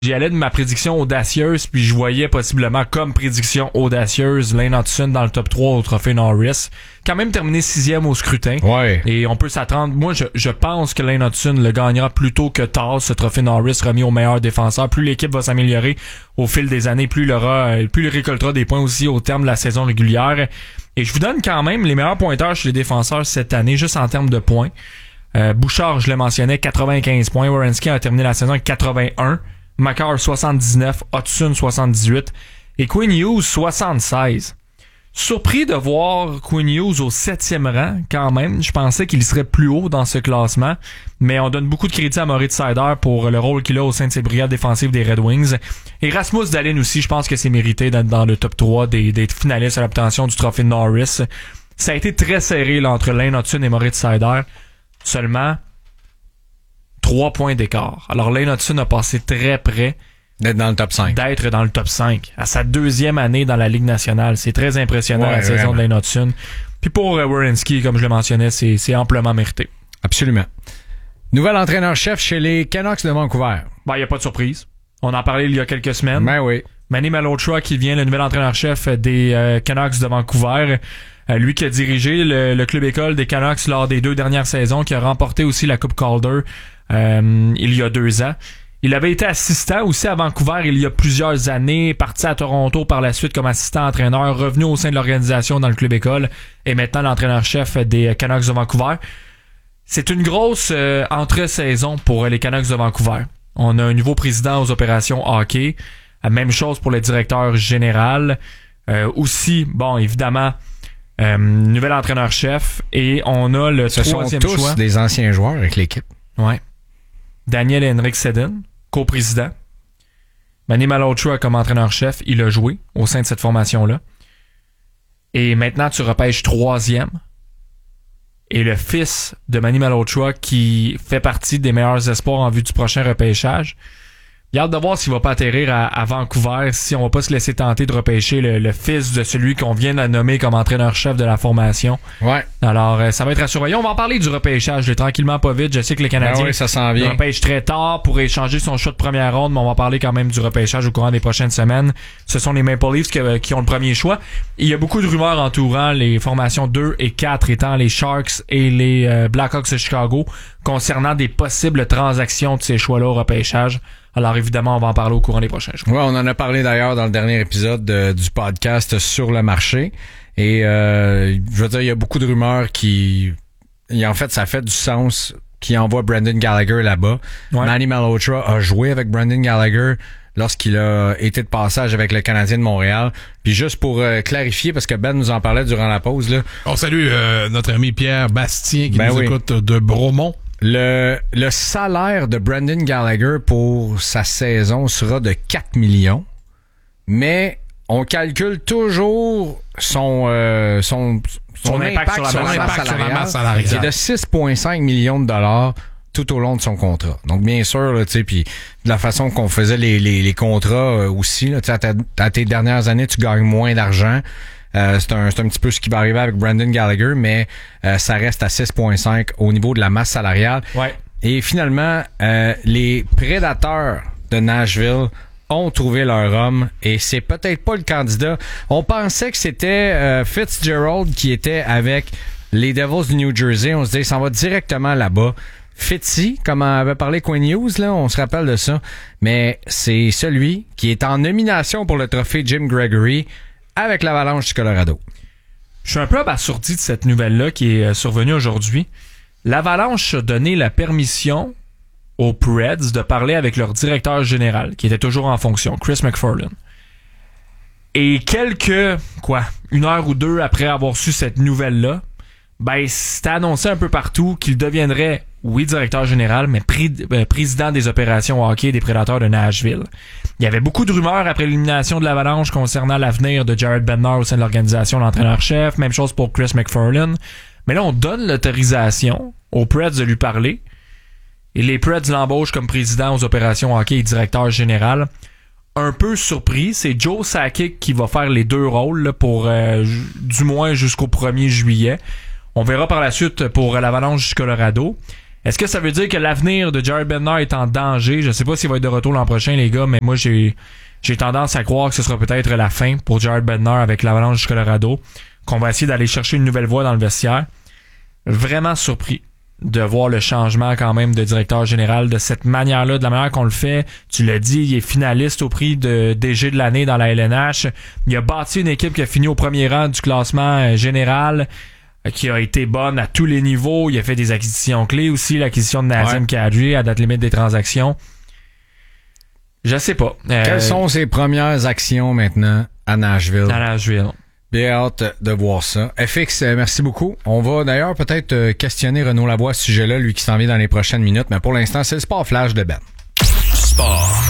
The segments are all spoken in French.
J'y allais de ma prédiction audacieuse, puis je voyais possiblement comme prédiction audacieuse Lane Hutson dans le top 3 au trophée Norris. Quand même terminé 6e au scrutin. Ouais. Et on peut s'attendre... Moi, je pense que Lane Hutson le gagnera plus tôt que tard, ce trophée Norris remis au meilleur défenseur. Plus l'équipe va s'améliorer au fil des années, plus il récoltera des points aussi au terme de la saison régulière. Et je vous donne quand même les meilleurs pointeurs chez les défenseurs cette année, juste en termes de points. Bouchard, je le mentionnais, 95 points. Werenski a terminé la saison avec 81. Makar 79, Hutson 78 et Quinn Hughes 76. Surpris de voir Quinn Hughes au 7e rang quand même. Je pensais qu'il serait plus haut dans ce classement, mais on donne beaucoup de crédit à Moritz Seider pour le rôle qu'il a au sein de ses brigades défensives des Red Wings. Et Rasmus Dahlin aussi, je pense que c'est mérité d'être dans le top 3 des finalistes à l'obtention du trophée Norris. Ça a été très serré là, entre Lane Hutson et Moritz Seider. Seulement 3 points d'écart. Alors Lane Hutson a passé très près d'être dans le top 5. D'être dans le top 5 à sa 2e année dans la Ligue nationale. C'est très impressionnant la saison de Lane Hutson. Puis pour Werenski, comme je le mentionnais, c'est amplement mérité. Absolument. Nouvel entraîneur-chef chez les Canucks de Vancouver. Ben, y a pas de surprise. On en parlait il y a quelques semaines. Ben oui. Manny Malhotra qui devient le nouvel entraîneur-chef des Canucks de Vancouver. Lui qui a dirigé le club école des Canucks lors des 2 dernières saisons, qui a remporté aussi la Coupe Calder il y a 2 ans. Il avait été assistant aussi à Vancouver il y a plusieurs années, parti à Toronto par la suite comme assistant-entraîneur, revenu au sein de l'organisation dans le club école et maintenant l'entraîneur-chef des Canucks de Vancouver. C'est une grosse entre-saison pour les Canucks de Vancouver. On a un nouveau président aux opérations hockey. Même chose pour le directeur général. Aussi, bon, évidemment, nouvel entraîneur-chef. Et on a le troisième choix. Ce sont tous des anciens joueurs avec l'équipe. Ouais. Daniel Henrik Sedin, coprésident. Manny Malhotra comme entraîneur-chef. Il a joué au sein de cette formation-là. Et maintenant, tu repêches 3e. Et le fils de Manny Malhotra qui fait partie des meilleurs espoirs en vue du prochain repêchage. Il a hâte de voir s'il va pas atterrir à Vancouver, si on va pas se laisser tenter de repêcher le fils de celui qu'on vient de nommer comme entraîneur-chef de la formation. Ouais. Alors, ça va être à surveiller. On va en parler du repêchage, tranquillement, pas vite. Je sais que les Canadiens ça s'en vient. repêchent très tard pour échanger son choix de première ronde, mais on va parler quand même du repêchage au courant des prochaines semaines. Ce sont les Maple Leafs qui ont le premier choix. Il y a beaucoup de rumeurs entourant les formations 2 et 4 étant les Sharks et les Blackhawks de Chicago concernant des possibles transactions de ces choix-là au repêchage. Alors évidemment, on va en parler au courant des prochains jours. Ouais, on en a parlé d'ailleurs dans le dernier épisode du podcast sur le marché. Et je veux dire, il y a beaucoup de rumeurs en fait, ça fait du sens qui envoie Brendan Gallagher là-bas. Ouais. Manny Malhotra a joué avec Brendan Gallagher lorsqu'il a été de passage avec le Canadien de Montréal. Puis juste pour clarifier, parce que Ben nous en parlait durant la pause, là. On salue notre ami Pierre Bastien qui nous écoute de Bromont. Le salaire de Brendan Gallagher pour sa saison sera de 4 millions, mais on calcule toujours son impact sur la masse salariale. C'est de 6,5 millions de dollars tout au long de son contrat. Donc bien sûr, tu sais, puis de la façon qu'on faisait les contrats aussi, là, tu sais, à tes dernières années, tu gagnes moins d'argent. C'est un petit peu ce qui va arriver avec Brendan Gallagher, mais ça reste à 6,5 au niveau de la masse salariale. Ouais. Et finalement, les prédateurs de Nashville ont trouvé leur homme et c'est peut-être pas le candidat. On pensait que c'était Fitzgerald qui était avec les Devils du New Jersey. On se dit, il s'en va directement là-bas. Fitzy, comme avait parlé Quinn Hughes, là, on se rappelle de ça. Mais c'est celui qui est en nomination pour le trophée Jim Gregory avec l'Avalanche du Colorado. Je suis un peu abasourdi de cette nouvelle-là qui est survenue aujourd'hui. L'Avalanche a donné la permission aux Preds de parler avec leur directeur général, qui était toujours en fonction, Chris McFarland. Et une heure ou deux après avoir su cette nouvelle-là, ben, c'était annoncé un peu partout qu'il deviendrait, oui, directeur général, mais président des opérations hockey des Prédateurs de Nashville. Il y avait beaucoup de rumeurs après l'élimination de l'Avalanche concernant l'avenir de Jared Bednar au sein de l'organisation, l'entraîneur-chef. Même chose pour Chris McFarland. Mais là, on donne l'autorisation aux Preds de lui parler. Et les Preds l'embauchent comme président aux opérations hockey et directeur général. Un peu surpris, c'est Joe Sakic qui va faire les deux rôles là, pour du moins jusqu'au 1er juillet. On verra par la suite pour l'Avalanche du Colorado. Est-ce que ça veut dire que l'avenir de Jared Bednar est en danger? Je sais pas s'il va être de retour l'an prochain, les gars, mais moi, j'ai tendance à croire que ce sera peut-être la fin pour Jared Bednar avec l'Avalanche du Colorado, qu'on va essayer d'aller chercher une nouvelle voie dans le vestiaire. Vraiment surpris de voir le changement quand même de directeur général de cette manière-là, de la manière qu'on le fait. Tu l'as dit, il est finaliste au prix de DG de l'année dans la LNH. Il a bâti une équipe qui a fini au premier rang du classement général, qui a été bonne à tous les niveaux. Il a fait des acquisitions clés aussi, l'acquisition de Nazem Kadri à date limite des transactions. Je sais pas. Quelles sont ses premières actions maintenant à Nashville? À Nashville. Bien hâte de voir ça. FX, merci beaucoup. On va d'ailleurs peut-être questionner Renaud Lavoie à ce sujet-là, lui qui s'en vient dans les prochaines minutes, mais pour l'instant, c'est le Sport Flash de Ben. Sport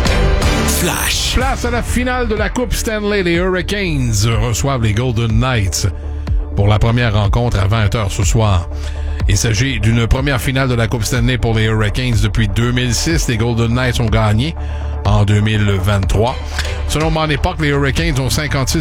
Flash. Place à la finale de la Coupe Stanley. Les Hurricanes reçoivent les Golden Knights pour la première rencontre à 20h ce soir. Il s'agit d'une première finale de la Coupe Stanley pour les Hurricanes depuis 2006. Les Golden Knights ont gagné en 2023. Selon mon époque, les Hurricanes ont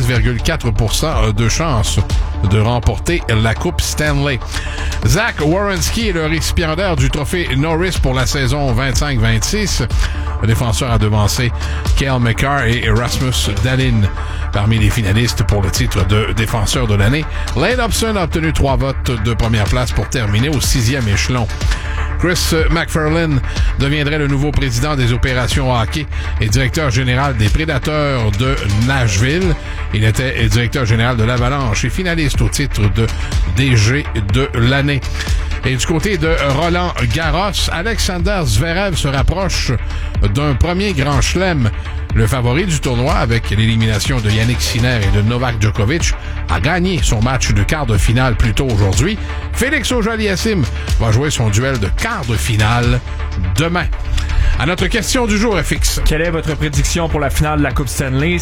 56,4% de chances de remporter la Coupe Stanley. Zach Werenski est le récipiendaire du trophée Norris pour la saison 25-26. Le défenseur a devancé Cale Makar et Rasmus Dahlin. Parmi les finalistes pour le titre de défenseur de l'année, Lane Hobson a obtenu 3 votes de première place pour terminer au 6e échelon. Chris McFarlane deviendrait le nouveau président des opérations hockey et directeur général des Prédateurs de Nashville. Il était directeur général de l'Avalanche et finaliste au titre de DG de l'année. Et du côté de Roland Garros, Alexander Zverev se rapproche d'un premier grand chelem. Le favori du tournoi, avec l'élimination de Yannick Sinner et de Novak Djokovic, a gagné son match de quart de finale plus tôt aujourd'hui. Félix Auger-Aliassime va jouer son duel de quart de finale demain. À notre question du jour, FX. Quelle est votre prédiction pour la finale de la Coupe Stanley?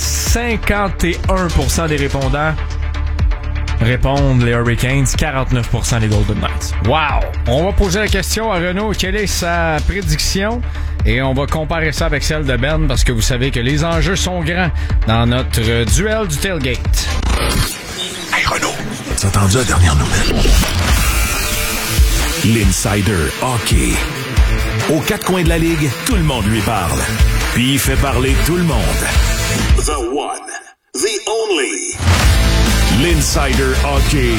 51% des répondants répondent les Hurricanes, 49% les Golden Knights. Wow! On va poser la question à Renaud. Quelle est sa prédiction? Et on va comparer ça avec celle de Ben parce que vous savez que les enjeux sont grands dans notre duel du tailgate. Hey Renaud, t'as entendu la dernière nouvelle? L'Insider Hockey. Aux 4 coins de la Ligue, tout le monde lui parle. Puis il fait parler tout le monde. The one, the only. L'Insider Hockey.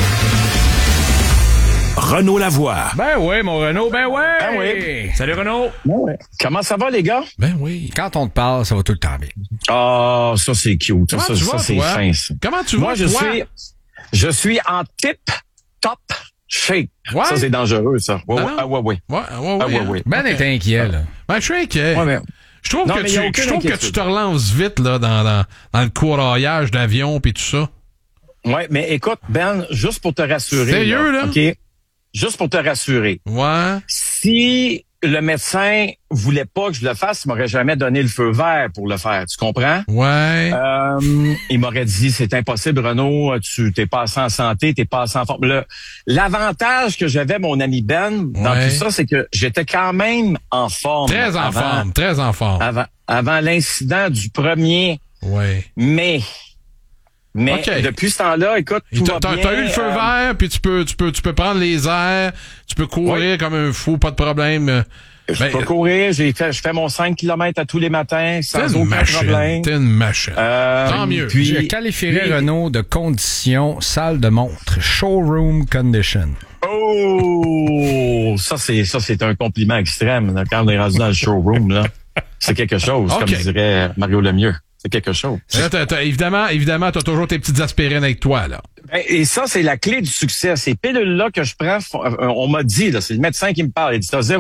Renaud Lavoie. Ben oui, mon Renaud, ben ouais! Ben oui. Salut Renaud! Ben ouais. Comment ça va, les gars? Ben oui. Quand on te parle, ça va tout le temps bien. Ah, ça, c'est cute. Ça, c'est fin, ça. Comment tu Moi, vas, toi? je suis en tip-top shape. Ouais? Ça, c'est dangereux, ça. Ouais. Ouais. Ben est inquiet, là. Ben, je suis inquiet. Ouais, mais... Je trouve Non, que mais y a aucune que tu te relances vite, là, dans le courroyage d'avion pis tout ça. Ouais, mais écoute, Ben, juste pour te rassurer. Sérieux, là? OK? Juste pour te rassurer. Ouais. Si le médecin voulait pas que je le fasse, il m'aurait jamais donné le feu vert pour le faire. Tu comprends? Ouais. Il m'aurait dit, c'est impossible, Renaud, tu t'es pas assez en santé, t'es pas assez en forme. L'avantage que j'avais, mon ami Ben, dans tout ça, c'est que j'étais quand même en forme. Très en forme. Avant l'incident du 1er mai. Mais depuis ce temps-là, écoute, tout va bien. T'as eu le feu vert, puis tu peux prendre les airs, tu peux courir comme un fou, pas de problème. Je peux courir, je fais mon 5 km à tous les matins, sans aucun problème. T'es une machine. Tant mieux. Puis, je qualifierais Renaud de condition salle de montre, showroom condition. Oh! Ça, c'est un compliment extrême, là, quand on est rendu dans le showroom, là. C'est quelque chose, comme dirait Mario Lemieux. C'est quelque chose. Évidemment, t'as toujours tes petites aspirines avec toi, là. Et ça, c'est la clé du succès. Ces pilules-là que je prends, on m'a dit, là, c'est le médecin qui me parle. Il dit, t'as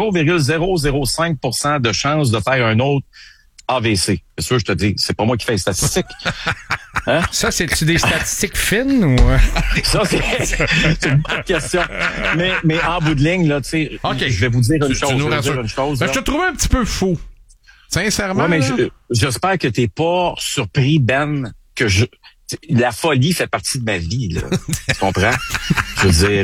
0,005% de chance de faire un autre AVC. C'est sûr, je te dis, c'est pas moi qui fais les statistiques. Hein? Ça, c'est-tu des statistiques fines ou? Ça, c'est une bonne question. Mais en bout de ligne, là, tu sais, je vais vous dire une chose. Je te trouvais un petit peu fou. Sincèrement. Ouais, mais j'espère que t'es pas surpris, Ben, que la folie fait partie de ma vie, là. Tu comprends? Je veux dire,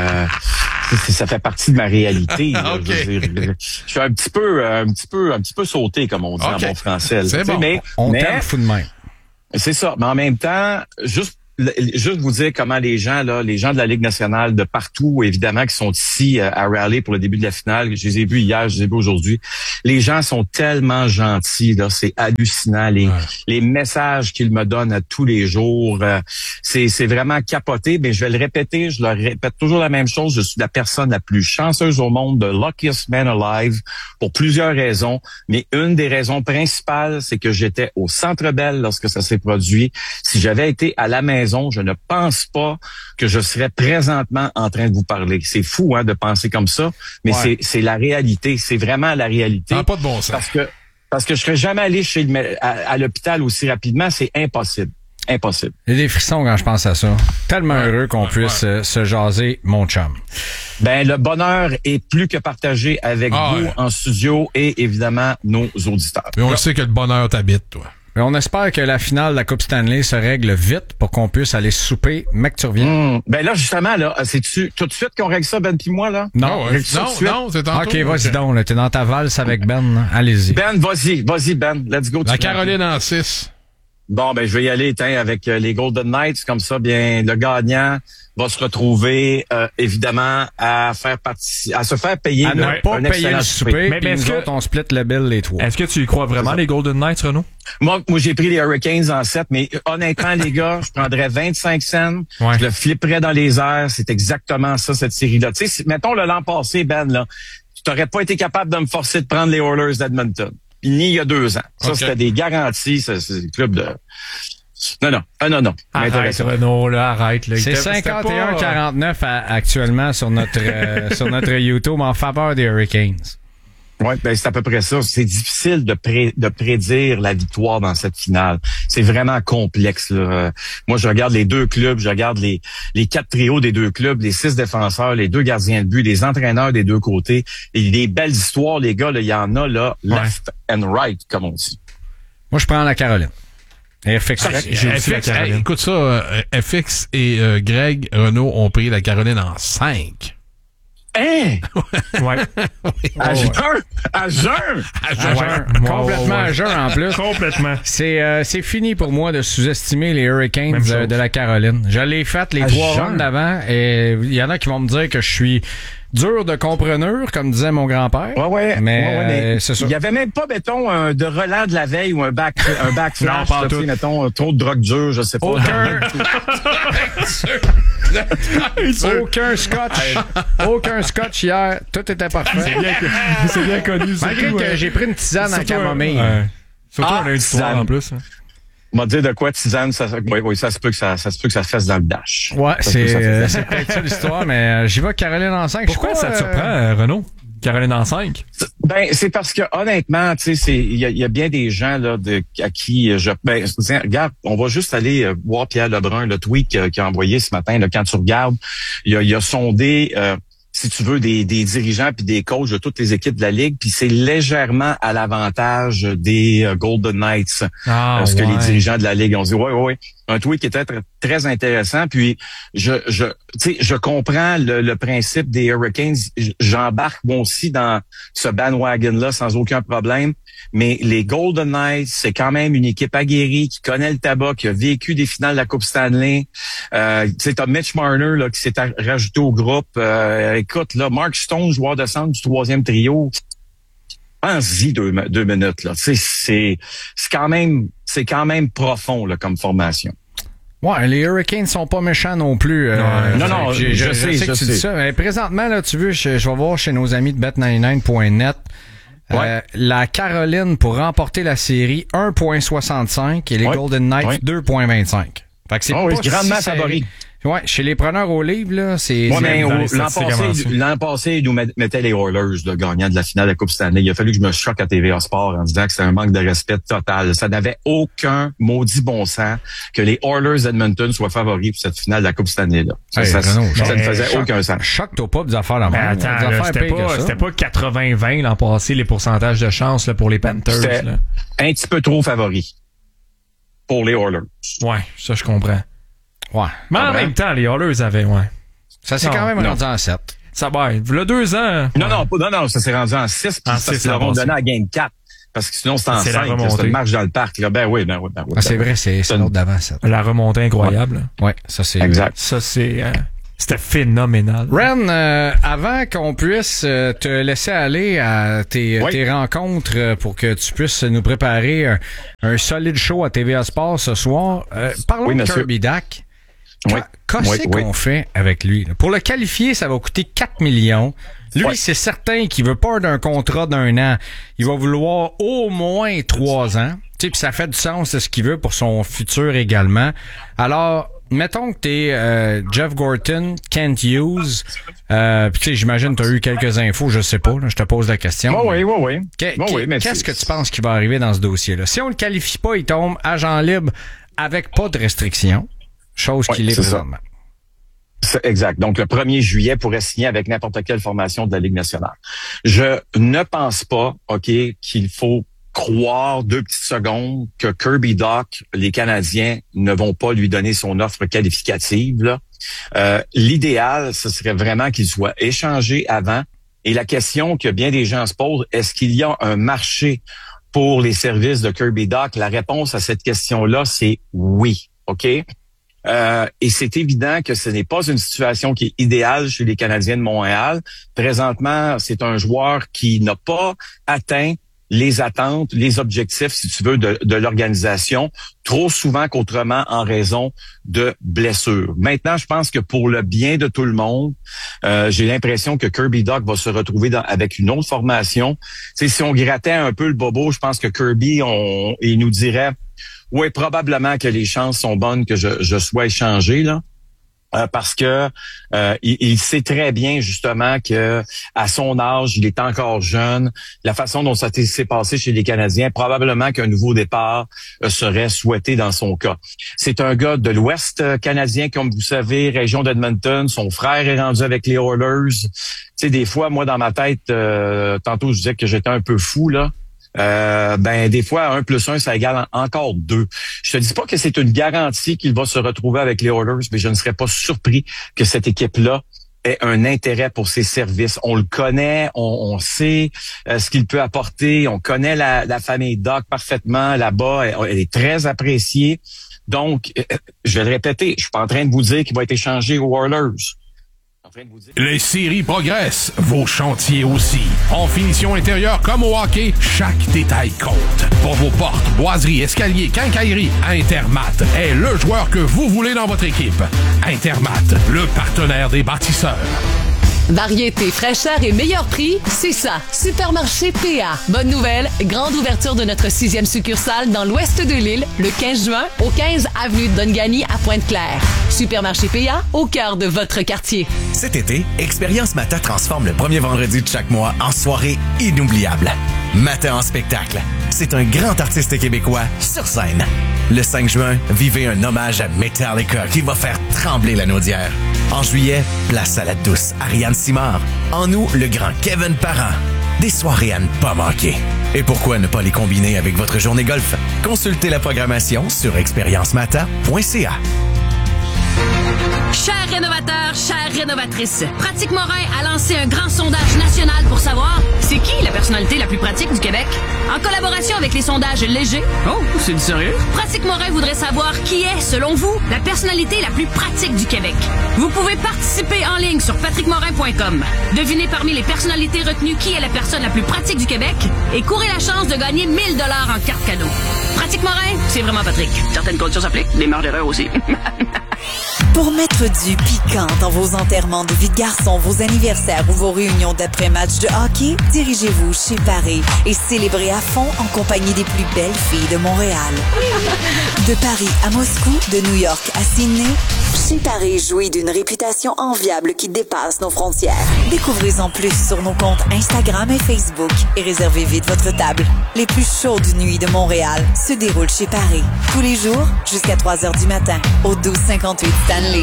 ça fait partie de ma réalité. Là. Je veux dire, je suis un petit peu sauté, comme on dit en bon français. C'est bon. On t'aime fou de même. C'est ça. Mais en même temps, juste juste vous dire comment les gens de la Ligue nationale de partout, évidemment, qui sont ici à Raleigh pour le début de la finale, je les ai vus hier, je les ai vus aujourd'hui. Les gens sont tellement gentils, là, c'est hallucinant. Les messages qu'ils me donnent à tous les jours, c'est vraiment capoté. Mais je vais le répéter, je leur répète toujours la même chose. Je suis la personne la plus chanceuse au monde, the luckiest man alive, pour plusieurs raisons. Mais une des raisons principales, c'est que j'étais au Centre Bell lorsque ça s'est produit. Si j'avais été à la maison, je ne pense pas que je serais présentement en train de vous parler. C'est fou, hein, de penser comme ça, mais c'est la réalité. C'est vraiment la réalité. Ah, pas de bon sens. Parce que je serais jamais allé à l'hôpital aussi rapidement. C'est impossible. Impossible. J'ai des frissons quand je pense à ça. Tellement heureux qu'on puisse se jaser, mon chum. Ben, le bonheur est plus que partagé avec vous en studio et évidemment nos auditeurs. Mais on le sait que le bonheur t'habite, toi. Mais on espère que la finale de la Coupe Stanley se règle vite pour qu'on puisse aller souper. Mec, tu reviens? Ben là, justement, là, c'est-tu tout de suite qu'on règle ça, Ben puis moi, là? Non, non, c'est tantôt. OK, vas-y donc, là. T'es dans ta valse avec Ben. Là. Allez-y. Ben, vas-y, Ben. Let's go. La Caroline en 6. Bon, ben, je vais y aller, avec les Golden Knights. Comme ça, bien, le gagnant va se retrouver, évidemment, à se faire payer à ne pas payer le souper. Mais est-ce nous autres, on split le bill, les trois. Est-ce que tu y crois vraiment, les Golden Knights, Renaud? Moi, j'ai pris les Hurricanes en 7, mais honnêtement, les gars, je prendrais 25 cents, je le flipperais dans les airs. C'est exactement ça, cette série-là. Tu sais, mettons l'an passé, Ben, là, tu t'aurais pas été capable de me forcer de prendre les Oilers d'Edmonton. Ni il y a 2 ans. Ça, c'était des garanties. C'est le club de... Non. Arrête, Renaud, là, arrête. Là. C'est 51-49 actuellement sur notre YouTube en faveur des Hurricanes. Oui, ben c'est à peu près ça. C'est difficile de prédire la victoire dans cette finale. C'est vraiment complexe, là. Moi, je regarde les deux clubs, je regarde les 4 trios des deux clubs, les 6 défenseurs, les 2 gardiens de but, les entraîneurs des deux côtés. Et des belles histoires, les gars, il y en a là, left and right, comme on dit. Moi, je prends la Caroline. FX. Écoute ça, FX et Greg Renaud ont pris la Caroline en 5. Hein? Ouais. À jeun. Complètement à jeun en plus. Complètement. C'est fini pour moi de sous-estimer les Hurricanes de la Caroline. Je l'ai fait les 3 rounds d'avant et il y en a qui vont me dire que je suis dur de compreneur, comme disait mon grand-père. Ouais. Mais c'est ça. Il y avait même pas, mettons, de relent de la veille ou un backflash, non, mettons, trop de drogue dure, je sais pas. Aucun scotch hier. Tout était parfait. C'est bien connu. Malgré que j'ai pris une tisane à camomille. Surtout on a une histoire en plus. On va dire de quoi tisane, ça se peut que ça se fasse dans le dash. Ouais, c'est peut-être ça l'histoire, mais j'y vais Caroline en 5. Pourquoi ça te surprend, Renaud? Caroline en 5? Ben, c'est parce que, honnêtement, tu sais, il y a bien des gens, là, à qui regarde, on va juste aller voir Pierre Lebrun, le tweet qu'il a envoyé ce matin, là, quand tu regardes, il a sondé, si tu veux, des dirigeants puis des coachs de toutes les équipes de la Ligue, puis c'est légèrement à l'avantage des Golden Knights. Parce que les dirigeants de la Ligue ont dit, ouais. Un tweet qui était très intéressant. Puis je comprends le principe des Hurricanes. J'embarque moi aussi dans ce bandwagon-là sans aucun problème. Mais les Golden Knights, c'est quand même une équipe aguerrie qui connaît le tabac, qui a vécu des finales de la Coupe Stanley. Tu sais, t'as Mitch Marner là qui s'est rajouté au groupe. Écoute, là, Mark Stone, joueur de centre du 3e trio. Pense-y 2 minutes là. Tu sais, c'est quand même profond là comme formation. Ouais, les Hurricanes sont pas méchants non plus. Non, je sais que tu dis ça. Mais présentement, là, tu veux, je vais voir chez nos amis de bet99.net. La Caroline pour remporter la série 1.65 et les Golden Knights 2.25. Fait que c'est pas grandement favori. Ouais, chez les preneurs au livre, là, c'est... Ouais, mais l'an passé, ils nous mettaient les Oilers, le gagnant de la finale de la Coupe Stanley. Il a fallu que je me choque à TVA Sport en disant que c'était un manque de respect total. Ça n'avait aucun maudit bon sens que les Oilers d'Edmonton soient favoris pour cette finale de la Coupe Stanley-là. Ça ne faisait aucun sens. Choque-toi pas des affaires la même. Attends, c'était pas 80-20 l'an passé, les pourcentages de chance là, pour les Panthers. C'était un petit peu trop favori pour les Oilers. Ouais, ça je comprends. Ouais. Mais en même temps, les Oilers avaient, Ça s'est quand même rendu en 7. Ça va, il y a 2 ans. Non, ça s'est rendu en 6, puis ça se l'ont donné à Game 4. Parce que sinon, c'est en C'est la 5, remontée. c'est une marche dans le parc. Là. Ben oui. Ah, c'est vrai, c'est l'autre d'avant, ça. La remontée incroyable. Ouais, ça c'est... Exact. Ça, c'était phénoménal. Ren, avant qu'on puisse te laisser aller à tes rencontres pour que tu puisses nous préparer un solide show à TVA Sport ce soir, parlons de Kirby Dach. Qu'est-ce qu'on fait avec lui? Pour le qualifier, ça va coûter 4 millions. Lui, c'est certain qu'il veut pas d'un contrat d'1 an. Il va vouloir au moins 3 ans. Tu sais, puis ça fait du sens, c'est ce qu'il veut pour son futur également. Alors, mettons que t'es Jeff Gorton, Kent Hughes, puis tu sais, j'imagine que t'as eu quelques infos, je sais pas, là, je te pose la question. Oui. Qu'est-ce que tu penses qui va arriver dans ce dossier-là? Si on le qualifie pas, il tombe agent libre avec pas de restriction, chose qu'il est présentement. C'est exact. Donc, le 1er juillet pourrait signer avec n'importe quelle formation de la Ligue nationale. Je ne pense pas, qu'il faut croire 2 petites secondes que Kirby Dach, les Canadiens ne vont pas lui donner son offre qualificative. Là. L'idéal, ce serait vraiment qu'il soit échangé avant. Et la question que bien des gens se posent, est-ce qu'il y a un marché pour les services de Kirby Dach? La réponse à cette question-là, c'est oui. OK? Et c'est évident que ce n'est pas une situation qui est idéale chez les Canadiens de Montréal. Présentement, c'est un joueur qui n'a pas atteint les attentes, les objectifs, si tu veux, de l'organisation, trop souvent qu'autrement en raison de blessures. Maintenant, je pense que pour le bien de tout le monde, j'ai l'impression que Kirby Dach va se retrouver avec une autre formation. Tu sais, si on grattait un peu le bobo, je pense que Kirby, il nous dirait oui, probablement que les chances sont bonnes que je sois échangé, là. Parce que il sait très bien justement que à son âge, il est encore jeune. La façon dont ça s'est passé chez les Canadiens, probablement qu'un nouveau départ serait souhaité dans son cas. C'est un gars de l'Ouest canadien, comme vous savez, région d'Edmonton. Son frère est rendu avec les Oilers. Tu sais, des fois, moi, dans ma tête, tantôt, je disais que j'étais un peu fou, là. Des fois, 1 + 1, ça égale encore 2. Je te dis pas que c'est une garantie qu'il va se retrouver avec les Oilers, mais je ne serais pas surpris que cette équipe-là ait un intérêt pour ses services. On le connaît, on sait ce qu'il peut apporter, on connaît la famille Dach parfaitement là-bas, elle est très appréciée. Donc, je vais le répéter, je suis pas en train de vous dire qu'il va être échangé aux Oilers. Les séries progressent, vos chantiers aussi. En finition intérieure comme au hockey, chaque détail compte. Pour vos portes, boiseries, escaliers, quincailleries, Intermat est le joueur que vous voulez dans votre équipe. Intermat, le partenaire des bâtisseurs. Variété, fraîcheur et meilleur prix, c'est ça. Supermarché PA. Bonne nouvelle, grande ouverture de notre 6e succursale dans l'ouest de l'île, le 15 juin, au 15 avenue de Dongani à Pointe-Claire. Supermarché PA, au cœur de votre quartier. Cet été, Expérience Mata transforme le premier vendredi de chaque mois en soirée inoubliable. Mata en spectacle. C'est un grand artiste québécois sur scène. Le 5 juin, vivez un hommage à Metallica qui va faire trembler la Naudière. En juillet, place à la douce Ariane Simard. En août, le grand Kevin Parent. Des soirées à ne pas manquer. Et pourquoi ne pas les combiner avec votre journée golf? Consultez la programmation sur expériencemata.ca. Chers rénovateurs, chères rénovatrices, Pratique Morin a lancé un grand sondage national pour savoir c'est qui la personnalité la plus pratique du Québec. En collaboration avec les sondages légers. Oh, c'est du sérieux? Pratique Morin voudrait savoir qui est, selon vous, la personnalité la plus pratique du Québec. Vous pouvez participer en ligne sur patrickmorin.com. Devinez parmi les personnalités retenues qui est la personne la plus pratique du Québec et courez la chance de gagner 1 000 $ en carte cadeau. Pratique Morin, c'est vraiment Patrick. Certaines conditions s'appliquent, des marges d'erreur aussi. Pour mettre du piquant dans vos enterrements de vie de garçon, vos anniversaires ou vos réunions d'après-match de hockey, dirigez-vous chez Paris et célébrez à fond en compagnie des plus belles filles de Montréal. De Paris à Moscou, de New York à Sydney, chez Paris jouit d'une réputation enviable qui dépasse nos frontières. Découvrez-en plus sur nos comptes Instagram et Facebook et réservez vite votre table. Les plus chaudes nuits de Montréal se déroulent chez Paris. Tous les jours, jusqu'à 3h du matin, au 1258 Stanley.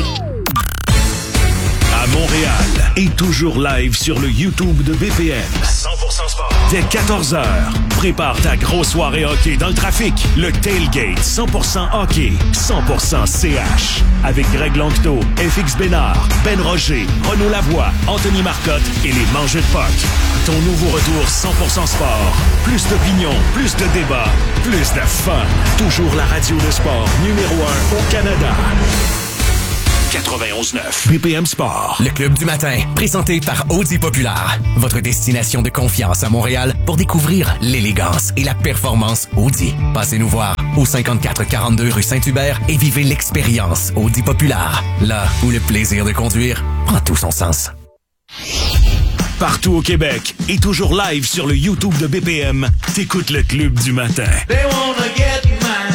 À Montréal et toujours live sur le YouTube de BPM. 100% sport. Dès 14h, prépare ta grosse soirée hockey dans le trafic. Le Tailgate 100% hockey, 100% CH. Avec Greg Longto, FX Bénard, Ben Roger, Renaud Lavoie, Anthony Marcotte et les Mangeux de Puck. Ton nouveau retour 100% sport. Plus d'opinion, plus de débats, plus de fun. Toujours la radio de sport numéro 1 au Canada. 91.9 BPM Sport. Le Club du matin, présenté par Audi Populaire. Votre destination de confiance à Montréal pour découvrir l'élégance et la performance Audi. Passez nous voir au 5442 rue Saint-Hubert et vivez l'expérience Audi Populaire. Là où le plaisir de conduire prend tout son sens. Partout au Québec et toujours live sur le YouTube de BPM, t'écoutes le Club du matin. They wanna get mine.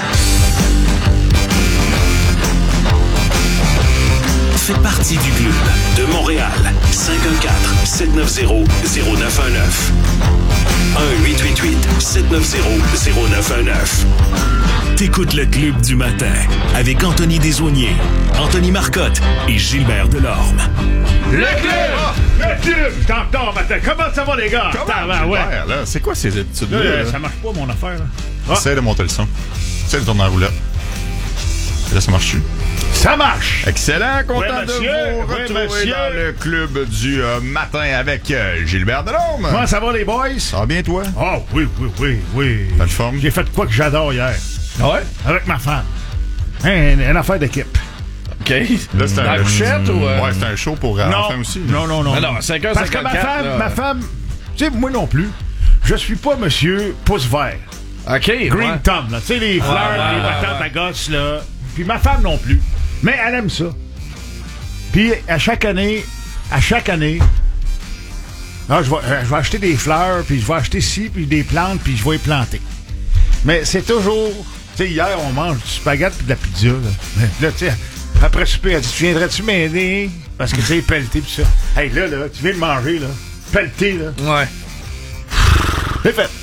Fais partie du club de Montréal. 514-790-0919. 1-888-790-0919. T'écoutes le Club du matin avec Anthony Desaulniers, Anthony Marcotte et Gilbert Delorme. Le club! Le club! Je t'entends matin. Comment ça va, les gars? Ouais. Là, c'est quoi ces études-là? Ça marche pas, mon affaire. Là. Essaye de monter le son. Essaye de tourner en roulette. Et là, ça marche-tu? Ça marche! Excellent! Content de vous retrouver monsieur. dans le club du matin avec Gilbert Delorme. Comment ça va, les boys? Ça va bien, toi? Oh, oui. T'as le forme? J'ai fait quoi que j'adore hier. Ah ouais? Avec ma femme. Une affaire d'équipe. OK. Là, c'est un couchette ou... Ouais, c'est un show pour enfants aussi. Non. Alors, 5h54. Parce que ma femme, tu sais, moi non plus, je suis pas monsieur pouce vert. OK. Green Thumb, là. Tu sais, les fleurs, les patates à gosse, là. Puis ma femme non plus. Mais elle aime ça. Puis à chaque année, là, je vais acheter des fleurs, puis je vais acheter ci, puis des plantes, puis je vais les planter. Mais c'est toujours... Tu sais, hier, on mange du spaghetti puis de la pizza, là. Mais là, tu sais, après souper, elle dit, tu viendrais-tu m'aider? Parce que tu sais, pelleter pis ça. Hey, là, tu viens de manger, là. Pelleter, là. Ouais. C'est fait.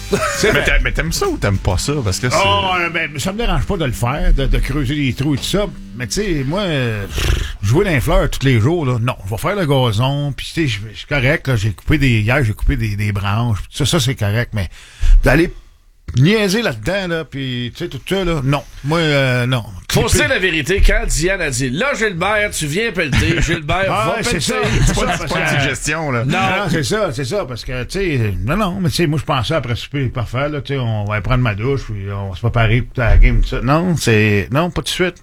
Mais t'aimes ça ou t'aimes pas ça? Parce que ben, ça me dérange pas de le faire, de creuser des trous et tout ça. Mais tu sais, moi, jouer dans les fleurs tous les jours, là, non. Je vais faire le gazon, puis tu sais, je suis correct, là. Hier, j'ai coupé des branches. Ça, c'est correct, mais d'aller niaiser là-dedans, là, puis tu sais, tout ça, là, non. Moi, non. Faut se dire la vérité, quand Diane a dit, là, Gilbert, tu viens pelleter, Gilbert va pelleter. C'est ça. C'est pas une suggestion, là. Non, c'est ça, parce que, tu sais, non, mais tu sais, moi, je pensais après souper, parfait, là, tu sais, on va aller prendre ma douche, puis on va se préparer pour la game, tout ça. Non, pas de suite.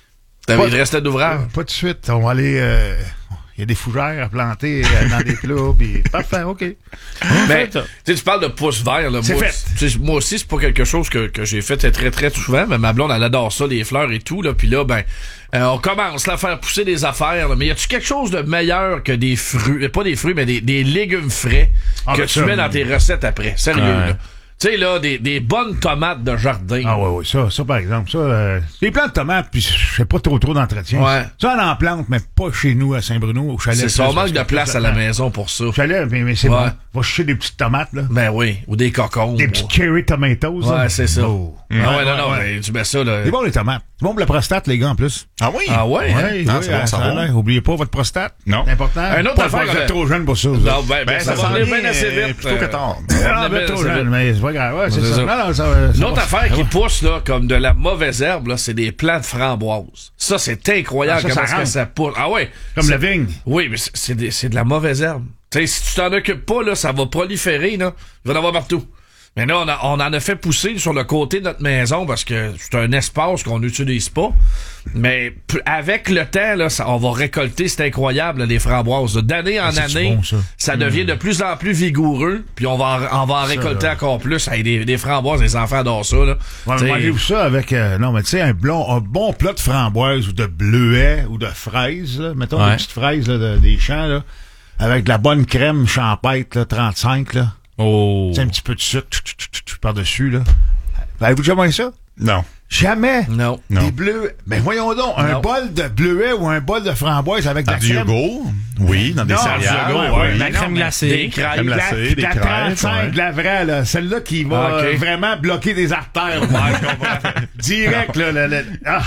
Il reste d'ouvrage. Pas de suite. On va aller, il y a des fougères à planter dans des plats, puis parfait, OK. Ben, tu parles de pouce vert, là. Moi aussi, c'est pas quelque chose que j'ai fait très, très souvent, mais ma blonde, elle adore ça, les fleurs et tout, là. Puis là, ben, on commence là, à faire pousser des affaires, là. Mais y a-tu quelque chose de meilleur que des fruits, pas des fruits, mais des légumes frais que tu mets dans tes recettes après? Sérieux, là. Tu sais, là, des bonnes tomates de jardin. Ah ouais, ça par exemple, ça, les plantes de tomates, puis je fais pas trop d'entretien. Ouais. Ça, on en plante, mais pas chez nous, à Saint-Bruno, au chalet. C'est ça, on manque de place à la maison pour ça. Au chalet, mais c'est bon. Va chercher des petites tomates, là. Ben oui, ou des cocons. Des petits cherry tomatoes. Ouais, c'est ça. Oh. Mais tu mets ça, là. C'est bon, les tomates. C'est bon pour la prostate, les gars, en plus. Ah oui? Ah ouais? Oui, c'est bon, ça va. Oubliez pas votre prostate. Non. C'est important. Un autre affaire. Vous êtes trop jeune pour ça. Non, ça va venir bien assez vite. Plutôt que tard. Vous êtes trop jeune, mais c'est pas grave. Ouais, c'est ça. Une autre affaire qui pousse, là, comme de la mauvaise herbe, là, c'est des plants de framboises. Ça, c'est incroyable comment ça pousse. Ah ouais. Comme la vigne. Oui, mais c'est de la mauvaise herbe. Tu sais, si tu t'en occupes pas, là, ça va proliférer, là. Il va en avoir partout. Mais là, on en a fait pousser sur le côté de notre maison parce que c'est un espace qu'on n'utilise pas. Mais avec le temps, là, on va récolter, c'est incroyable, là, les framboises. D'année en année, bon, ça devient de plus en plus vigoureux. Puis on va en récolter encore plus. Hey, des framboises, les enfants adorent ça. Là. Ouais, mangez-vous ça avec, non, mais tu sais, un bon plat de framboises ou de bleuets ou de fraises, là. Mettons des petites fraises là, des champs, là, avec de la bonne crème champêtre, là, 35, là. Oh. C'est un petit peu de sucre par-dessus, là. Avez-vous déjà mangé ça? Non. Jamais? Non. Des bleuets. Ben voyons donc, un bol de bleuets ou un bol de framboise avec de la crème. Du yogourt? Oui, dans des céréales. Oui. La crème glacée. Des crêpes. De la 35, de la vraie, là. Celle-là qui va vraiment bloquer des artères. Direct, là.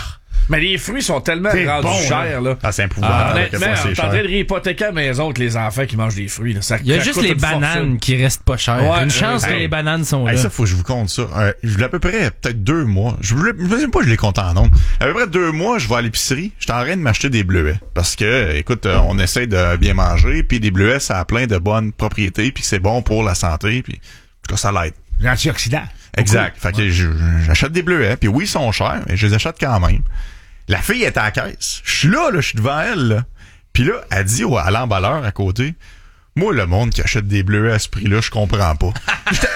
Mais les fruits sont tellement C'est rendus bon, chers, là. Ah, c'est épouvantable. Honnêtement, on est en train de réhypothéquer à la maison avec les enfants qui mangent des fruits. Là. Il y a juste les bananes qui restent pas chères. Ouais, Une chance que les bananes sont là. Ça, faut que je vous compte ça. Je voulais à peu près, peut-être 2 mois. Je ne sais pas, je les compte en nombre. À peu près 2 mois, je vais à l'épicerie. Je suis en train de m'acheter des bleuets. Parce que, écoute, on essaie de bien manger. Puis des bleuets, ça a plein de bonnes propriétés. Puis c'est bon pour la santé. Puis, en tout cas, ça l'aide. L'antioxydant. Exact. Fait que j'achète des bleuets. Puis oui, ils sont chers, mais je les achète quand même. La fille est à la caisse. Je suis là, je suis devant elle, là. Puis là, elle dit à l'emballeur à côté, moi, le monde qui achète des bleuets à ce prix-là, je comprends pas. J'étais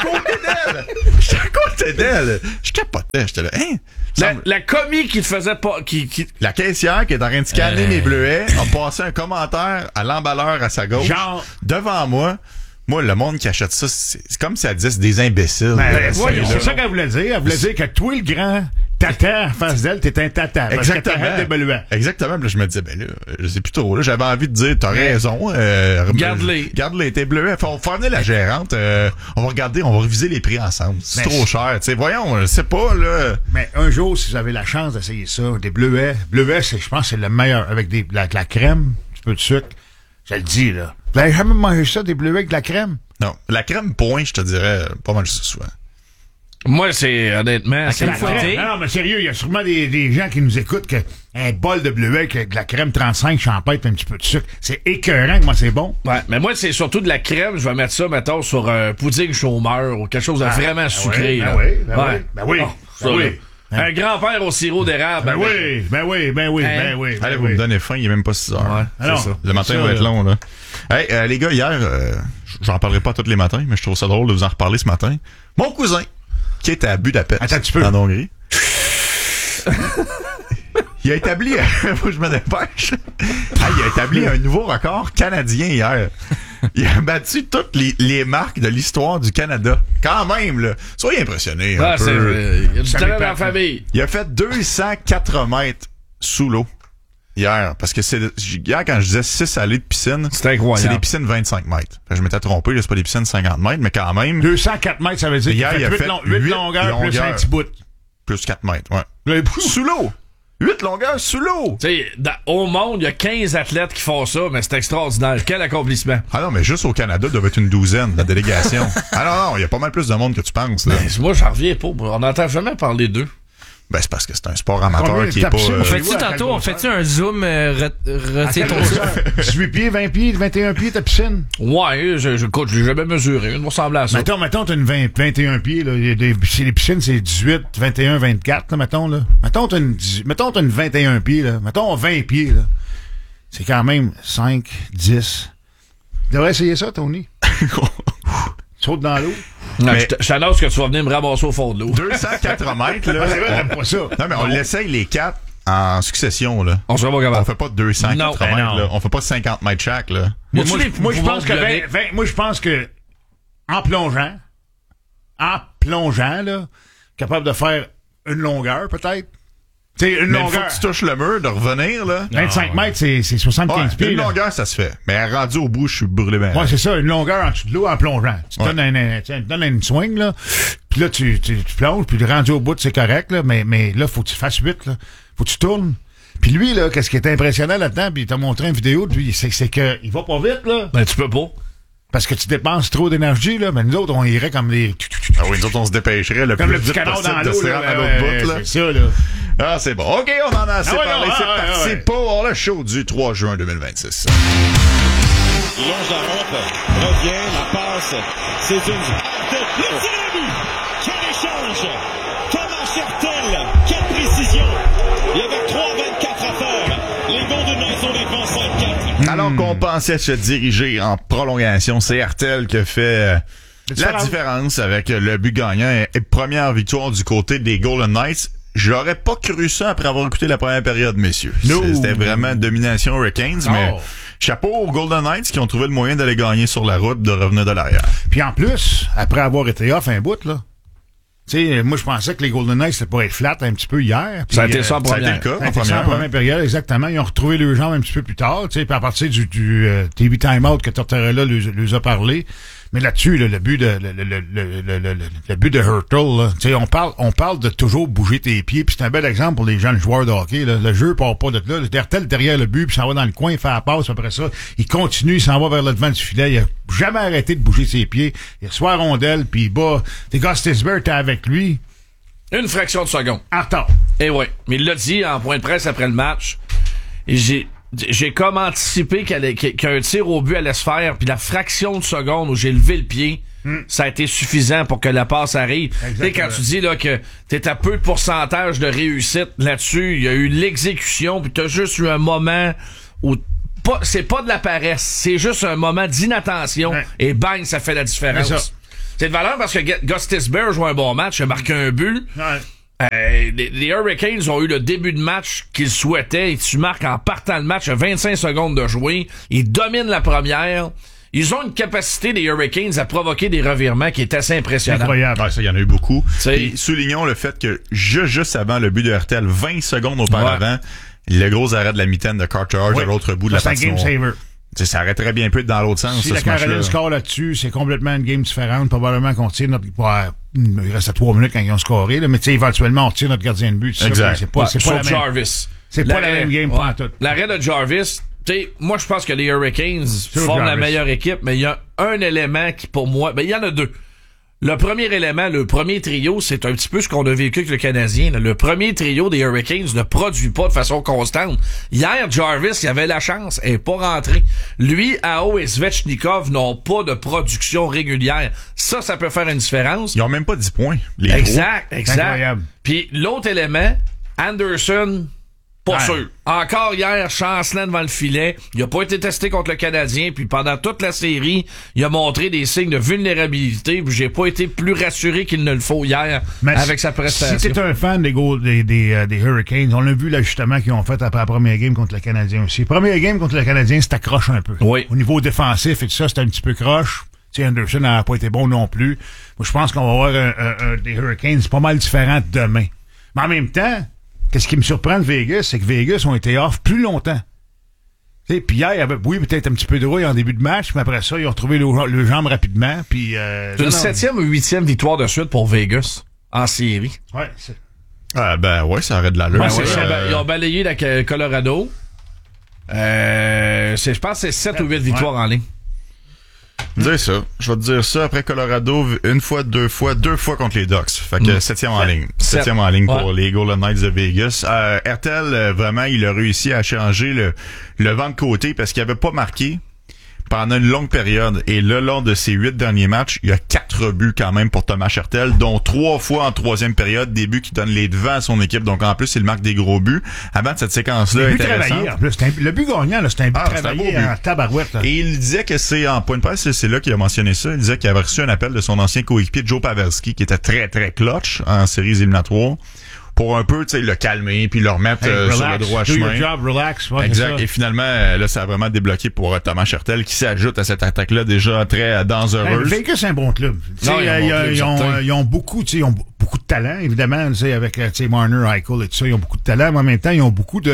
à côté d'elle. Je capotais. J'étais là, hein? La commis qui te faisait pas... La caissière qui est en train de scanner mes bleuets a passé un commentaire à l'emballeur à sa gauche. Genre... Devant moi. Moi, le monde qui achète ça, c'est comme si elle disait c'est des imbéciles. C'est ça qu'elle voulait dire. Elle voulait dire que toi, le grand tata en face d'elle, t'es un tata. Exactement. Des bleuets. Exactement. Puis là, je me disais, ben là, je sais plus trop. Là, j'avais envie de dire, t'as raison. Garde-les. Garde-les, tes bleuets. Faut faire venir la gérante. On va regarder, on va réviser les prix ensemble. C'est trop cher. Tu sais, voyons, je sais pas, là. Mais un jour, si vous avez la chance d'essayer ça, des bleuets. Bleuets, je pense, c'est le meilleur. Avec la crème, un petit peu de sucre. Je le dis, là. Vous avez jamais mangé ça, des bleuets avec de la crème? Non. La crème point, je te dirais, pas mal souvent. Moi, c'est, honnêtement, c'est la crème. Non, mais sérieux, il y a sûrement des gens qui nous écoutent que un bol de bleuets avec de la crème 35 champêtre et un petit peu de sucre. C'est écœurant, comment c'est bon. Ouais, mais moi, c'est surtout de la crème. Je vais mettre ça, mettons, sur un pudding chômeur ou quelque chose de vraiment sucré. Ben oui. Un grand-père au sirop d'érable. Ben oui. Allez, vous me donnez faim, il est même pas 6 heures. Ouais. C'est ça. Le matin va être long, là. Hey, les gars, hier, j'en parlerai pas tous les matins, mais je trouve ça drôle de vous en reparler ce matin. Mon cousin, qui était à Budapest, en Hongrie. Il a établi, faut que je me dépêche. Il a établi un nouveau record canadien hier. Il a battu toutes les marques de l'histoire du Canada. Quand même, là. Soyez impressionnés. Ah, il y a du talent dans la famille. Il a fait 204 mètres sous l'eau hier. Parce que hier, quand je disais 6 allées de piscine, c'est incroyable. C'est des piscines 25 mètres. Enfin, je m'étais trompé, là, c'est pas des piscines 50 mètres, mais quand même. 204 mètres, ça veut dire hier, il a fait 8 longueurs plus un petit bout. Plus 4 mètres, ouais. Sous l'eau. 8 longueurs sous l'eau! Tu sais, au monde, il y a 15 athlètes qui font ça, mais c'est extraordinaire. Quel accomplissement! Ah non, mais juste au Canada, il doit être une douzaine, la délégation. Non, il y a pas mal plus de monde que tu penses, là. Ben, moi, j'en reviens pas. On n'entend jamais parler d'eux. Ben, c'est parce que c'est un sport amateur qui est pas... On fait-tu tantôt, on fait-tu un zoom, retire ton zoom? 18 pieds, 20 pieds, 21 pieds, ta piscine? Ouais, je l'ai jamais mesuré. Il me ressemble à ça. Mettons, t'as une 21 pieds, là. Les piscines, c'est 18, 21, 24, là, mettons, là. Mettons, t'as une 21 pieds, là. Mettons, 20 pieds, là. C'est quand même 5, 10. Tu devrais essayer ça, Tony. Saute dans l'eau. Non, je t'annonce que tu vas venir me ramasser au fond de l'eau. 204 mètres, là. C'est vrai, j'aime pas ça. Non, mais on l'essaye les 4 en succession, là. On sera pas capable. On fait pas 204 mètres, là. On fait pas 50 mètres chaque, là. Moi, je pense que en plongeant, là, capable de faire une longueur, peut-être. T'sais, une longueur. Une fois que tu touches le mur, de revenir, là. 25 mètres, c'est 75 pieds. Une longueur, ça se fait. Mais rendu au bout, je suis brûlé bien. Ouais, c'est ça, une longueur en dessous de l'eau en plongeant. Tu te donnes une swing, là. Puis là, tu plonges, puis rendu au bout, c'est correct, là. Mais là, faut que tu fasses 8, là. Faut que tu tournes. Puis lui, là, qu'est-ce qui est impressionnant là-dedans, puis il t'a montré une vidéo de lui, c'est que il va pas vite, là. Ben, tu peux pas. Parce que tu dépenses trop d'énergie, là. Mais nous autres, on irait comme des... Ah oui, nous autres, on se dépêcherait le comme plus le petit vite canard possible dans de l'eau, se rendre à l'autre bout, là. C'est ça, là. Ah, c'est bon. OK, on en a assez parlé. C'est parti pour le show du 3 juin 2026. Il longe la rampe, revient, la passe, c'est une... Le tir à but! Quel échange! Thomas Hertel, quelle précision! Il y avait 3-24 à faire. Les Golden Knights ont des 5-4. Alors qu'on pensait se diriger en prolongation, c'est Hertel qui a fait la différence avec le but gagnant et première victoire du côté des Golden Knights. J'aurais pas cru ça après avoir écouté la première période, messieurs. C'était vraiment domination Hurricanes, mais chapeau aux Golden Knights qui ont trouvé le moyen d'aller gagner sur la route, de revenir de l'arrière. Puis en plus, après avoir été off un bout, là, tu sais, moi je pensais que les Golden Knights c'était pour être flat un petit peu hier. Ça a été ça en première. Ça a été le cas en première période, exactement. Ils ont retrouvé leurs jambes un petit peu plus tard, tu sais, puis à partir du TV timeout que Tortorella les a parlé. Mais là-dessus, là, le but de Hurtle, là, tu sais, on parle de toujours bouger tes pieds, puis c'est un bel exemple pour les jeunes joueurs de hockey. Là. Le jeu part pas de là. Hurtle derrière le but, puis s'en va dans le coin, il fait la passe. Après ça, il continue, il s'en va vers le devant du filet. Il a jamais arrêté de bouger ses pieds. Il reçoit la rondelle, puis il bat. Gostisbehere était avec lui. Une fraction de seconde. En retard. Et ouais. Mais il l'a dit en point de presse après le match. Et j'ai comme anticipé qu'un tir au but allait se faire, puis la fraction de seconde où j'ai levé le pied, ça a été suffisant pour que la passe arrive. Tu sais, quand tu dis là que t'es à peu de pourcentage de réussite là-dessus, il y a eu l'exécution, puis t'as juste eu un moment où c'est pas de la paresse, c'est juste un moment d'inattention, et bang, ça fait la différence. C'est de valeur parce que Gostisbehere joue un bon match, il a marqué un but. Les Hurricanes ont eu le début de match qu'ils souhaitaient et tu marques en partant le match à 25 secondes de jouer. Ils dominent la première. Ils ont une capacité, les Hurricanes, à provoquer des revirements qui est assez impressionnante. Incroyable. Ouais, ça, il y en a eu beaucoup. Et soulignons le fait que juste avant le but de Hurtel, 20 secondes auparavant, le gros arrêt de la mitaine de Carter Hart à l'autre bout de la patinoire. C'est un game saver. T'sais, ça aurait très bien pu être dans l'autre sens. Si la Caroline score là-dessus, c'est complètement une game différente. Probablement qu'on tire notre... il reste à 3 minutes quand ils ont scoré, là, mais éventuellement, on tire notre gardien de but. Exact. C'est pas la même... Jarvis. C'est pas la même game pour tout. L'arrêt de Jarvis, moi, je pense que les Hurricanes forment la meilleure équipe, mais il y a un élément qui, pour moi... Ben, il y en a deux. Le premier élément, le premier trio, c'est un petit peu ce qu'on a vécu avec le Canadien. Là. Le premier trio des Hurricanes ne produit pas de façon constante. Hier, Jarvis, il avait la chance, elle n'est pas rentré. Lui, Aho et Svechnikov n'ont pas de production régulière. Ça peut faire une différence. Ils ont même pas 10 points. Exact. Incroyable. Puis l'autre élément, Anderson... Pas sûr. Encore hier, chancelant devant le filet. Il a pas été testé contre le Canadien, puis pendant toute la série, il a montré des signes de vulnérabilité, puis j'ai pas été plus rassuré qu'il ne le faut hier avec sa prestation. Si t'es un fan des Hurricanes, on l'a vu l'ajustement qu'ils ont fait après la première game contre le Canadien aussi. Première game contre le Canadien, c'était croche un peu. Oui. Au niveau défensif et tout ça, c'était un petit peu croche. T'sais, Anderson n'a pas été bon non plus. Moi, je pense qu'on va avoir des Hurricanes pas mal différents demain. Mais en même temps, qu'est-ce qui me surprend de Vegas, c'est que Vegas ont été off plus longtemps. Puis hier, il y avait, peut-être un petit peu de rouille en début de match, mais après ça, ils ont retrouvé le jambe rapidement. Puis, c'est une 7e ou 8e victoire de suite pour Vegas en série. Ouais, ça aurait de l'allure. Ils ont balayé la Colorado. Je pense que c'est 7 ou 8 victoires en ligne. Je vais te dire ça. Après Colorado, une fois, deux fois contre les Ducks. Fait que 7e en ligne. 7e en ligne pour les Golden Knights de Vegas. Hertel, vraiment, il a réussi à changer le vent de côté parce qu'il avait pas marqué pendant une longue période. Et là, lors de ces 8 derniers matchs, il y a 4 buts quand même pour Thomas Hertel, dont 3 fois en 3e période, des buts qui donnent les devants à son équipe. Donc en plus, il marque des gros buts. Avant de cette séquence-là intéressante. En plus, le but gagnant, là, c'est un but travaillé en tabarouette. Là. Et il disait que c'est en point de presse, c'est là qu'il a mentionné ça. Il disait qu'il avait reçu un appel de son ancien coéquipier Joe Pavelski, qui était très, très clutch en séries éliminatoires, pour un peu, tu sais, le calmer puis le remettre sur le droit chemin. Relax. Ouais, exact. Et finalement, là, ça a vraiment débloqué pour Thomas Hertel, qui s'ajoute à cette attaque-là déjà très dangereuse. Vegas, c'est un bon club. Ils ont beaucoup, tu sais, beaucoup de talent, évidemment, tu sais, avec, tu sais, Marner, Eichel et tout ça, ils ont beaucoup de talent, mais en même temps, ils ont beaucoup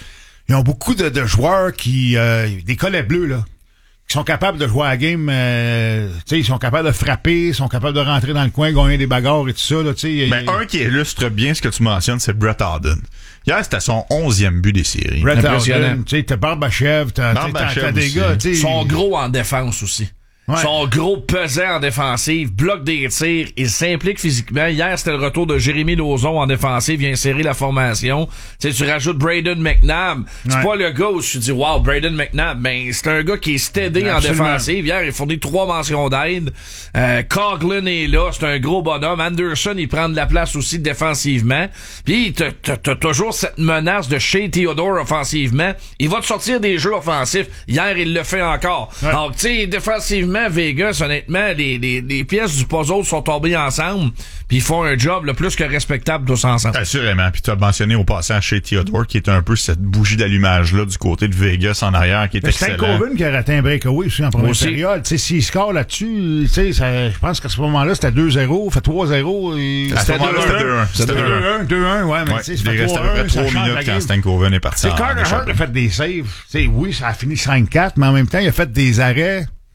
de joueurs qui, des collets bleus, là, qui sont capables de jouer à la game, tu sais, ils sont capables de frapper, ils sont capables de rentrer dans le coin, gagner des bagarres et tout ça, là, tu sais. Ben, un qui illustre bien ce que tu mentionnes, c'est Brett Howden. Hier, c'était son 11e but des séries. Brett Howden, tu sais, t'as Barbachev, t'as des gars, tu sais. Ils sont gros en défense aussi. Ouais. Son gros pesant en défensive, bloque des tirs, il s'implique physiquement. Hier, c'était le retour de Jérémy Lauzon en défensive, vient serrer la formation. Tu sais, tu rajoutes Braden McNabb. C'est pas le gars où tu dis, wow, Braden McNabb. Ben, c'est un gars qui est steady en défensive. Hier, il fournit 3 mentions d'aide. Coughlin est là, c'est un gros bonhomme. Anderson, il prend de la place aussi défensivement. Puis, t'as toujours cette menace de Shea Theodore offensivement. Il va te sortir des jeux offensifs. Hier, il le fait encore. Ouais. Donc, tu sais, défensivement, Vegas, honnêtement, les pièces du puzzle sont tombées ensemble, puis ils font un job le plus que respectable tous ensemble. Assurément. Puis tu as mentionné au passant chez Theodore, qui est un peu cette bougie d'allumage-là du côté de Vegas en arrière, qui est excellent. C'est Coven qui a raté un breakaway aussi en première période. Tu sais, s'il score là-dessus, tu sais, je pense qu'à ce moment-là, c'était 2-0, fait 3-0. À ce moment-là, c'était 2-1. 2-1, ouais, mais tu sais, il restait à peu près 3 minutes quand Stan Coven est parti. Carter Hart a fait des saves. Tu sais, oui, ça a fini 5-4, mais en même temps, il a fait des arrêts.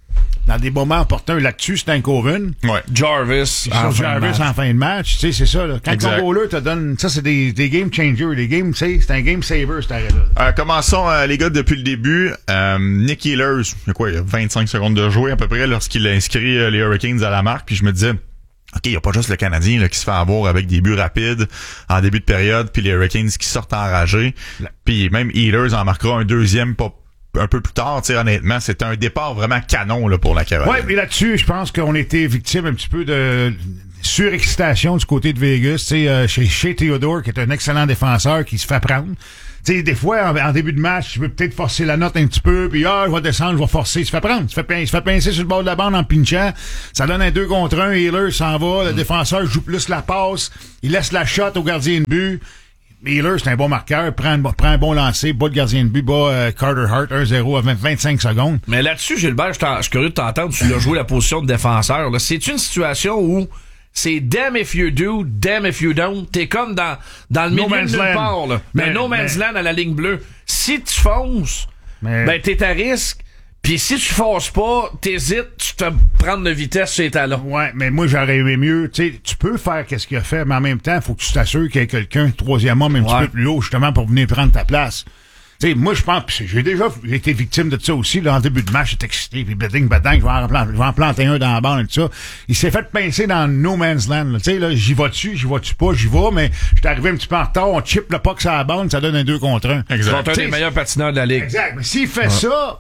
dans des moments opportuns là-dessus, Stankoven. Ouais. Jarvis en fin de match. Tu sais, c'est ça, là. Quand ton goaler te donne, ça, c'est des game changers. C'est un game saver, cet arrêt-là. Commençons, les gars, depuis le début. Nick Ehlers, il y a 25 secondes de jouer à peu près lorsqu'il a inscrit les Hurricanes à la marque, puis je me disais, OK, il n'y a pas juste le Canadien là, qui se fait avoir avec des buts rapides en début de période, puis les Hurricanes qui sortent enragés. Puis même Ehlers en marquera un deuxième un peu plus tard. Honnêtement, c'était un départ vraiment canon là, pour la Caroline. Ouais, mais là-dessus, je pense qu'on était victime un petit peu de surexcitation du côté de Vegas. Chez Theodore, qui est un excellent défenseur qui se fait prendre. T'sais, des fois, en début de match, tu veux peut-être forcer la note un petit peu, puis je vais descendre, je vais forcer. Il se fait prendre. Il se fait pincer sur le bord de la bande en pinchant. Ça donne un 2 contre 1. Ehlers s'en va. Le défenseur joue plus la passe. Il laisse la shot au gardien de but. Ehlers, c'est un bon marqueur. Prend un bon lancer. Bas de gardien de but. Carter Hart. 1-0 à 25 secondes. Mais là-dessus, Gilbert, je suis curieux de t'entendre. Tu l'as joué la position de défenseur. C'est une situation où c'est damn if you do, damn if you don't. T'es comme dans le milieu de nulle part, là. Mais no man's land à la ligne bleue. Si tu fonces, ben t'es à risque. Puis si tu fonces pas, t'hésites, tu te prends de vitesse sur les talons. Ouais, mais moi j'aurais aimé mieux. Tu sais, tu peux faire qu'est-ce qu'il a fait, mais en même temps, faut que tu t'assures qu'il y ait quelqu'un, troisième homme, un petit peu plus haut, justement, pour venir prendre ta place. Tu sais, moi, je pense, j'ai déjà été victime de ça aussi, là, en début de match, j'étais excité, puis badang, je vais en planter un dans la bande et tout ça. Il s'est fait pincer dans No Man's Land, tu sais, là, j'y vas-tu pas, j'y vais, mais j'étais arrivé un petit peu en retard, on chip le puck sur la bande, ça donne un 2 contre 1. Exact. C'est un des meilleurs patineurs de la Ligue. Exact, mais s'il fait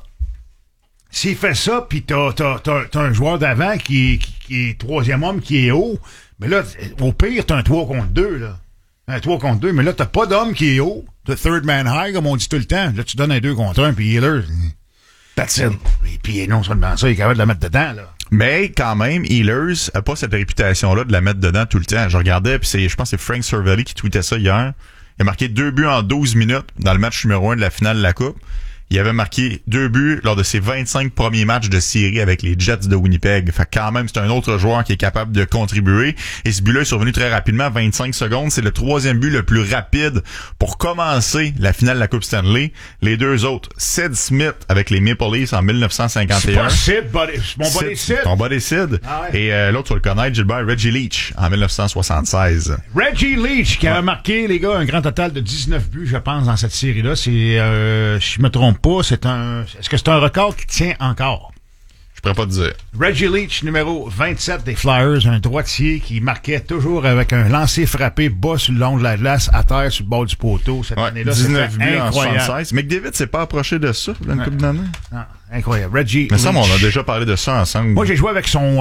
ça, pis t'as un joueur d'avant qui est troisième homme, qui est haut, mais là, au pire, t'as un 3 contre 2, là. Un 3 contre 2, mais là, t'as pas d'homme qui est haut. T'as third man high, comme on dit tout le temps. Là, tu donnes un 2 contre 1, puis Ehlers, patine. Et puis non seulement ça, il est capable de la mettre dedans, là. Mais quand même, Ehlers a pas cette réputation-là de la mettre dedans tout le temps. Je regardais, puis je pense que c'est Frank Cervelli qui tweetait ça hier. Il a marqué 2 buts en 12 minutes dans le match numéro 1 de la finale de la Coupe. Il avait marqué 2 buts lors de ses 25 premiers matchs de série avec les Jets de Winnipeg. Fait quand même, c'est un autre joueur qui est capable de contribuer. Et ce but-là est survenu très rapidement, 25 secondes. C'est le 3e but le plus rapide pour commencer la finale de la Coupe Stanley. Les deux autres, Sid Smith avec les Maple Leafs en 1951. C'est pas Sid, c'est mon buddy Sid. Ton buddy Sid. Ah ouais. Et l'autre, tu vas le connaître, Gilbert, Reggie Leach en 1976. Reggie Leach qui a marqué, les gars, un grand total de 19 buts, je pense, dans cette série-là. C'est, si je me trompe pas, est-ce que c'est un record qui tient encore? Je pourrais pas te dire. Reggie Leach, numéro 27 des Flyers, un droitier qui marquait toujours avec un lancer frappé bas sur le long de la glace, à terre sur le bord du poteau. Cette année-là, 19 buts incroyable. En 76. McDavid s'est pas approché de ça dans une couple d'années. Non, incroyable. Reggie Mais Leach. ça, on a déjà parlé de ça ensemble. Moi, j'ai joué avec son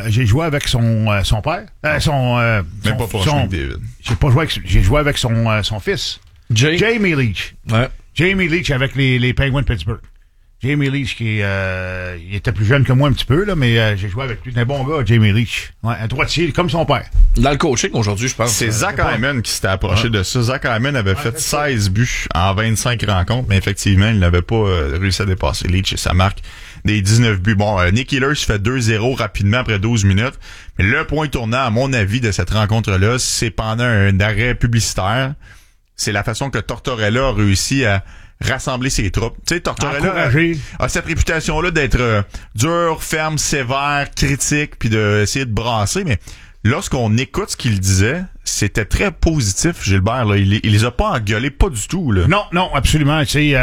père. Même pas pour McDavid. J'ai joué avec son fils. Jamie Leach. Ouais. Jamie Leach avec les Penguins de Pittsburgh. Jamie Leach qui il était plus jeune que moi un petit peu, là, mais j'ai joué avec lui. C'est un bon gars, Jamie Leach. Ouais, un droitier comme son père. Dans le coaching aujourd'hui, je pense. C'est Zach Hyman qui s'était approché de ça. Zach Hyman avait fait 16 buts en 25 rencontres, mais effectivement, il n'avait pas réussi à dépasser Leach et sa marque des 19 buts. Bon, Nick Ehlers fait 2-0 rapidement après 12 minutes. Mais le point tournant, à mon avis, de cette rencontre-là, c'est pendant un arrêt publicitaire. C'est la façon que Tortorella a réussi à rassembler ses troupes. Tu sais, Tortorella a cette réputation-là d'être dur, ferme, sévère, critique, puis d'essayer de brasser, mais lorsqu'on écoute ce qu'il disait, c'était très positif, Gilbert. Là. Il les a pas engueulés, pas du tout. Là. Non, absolument. Tu sais,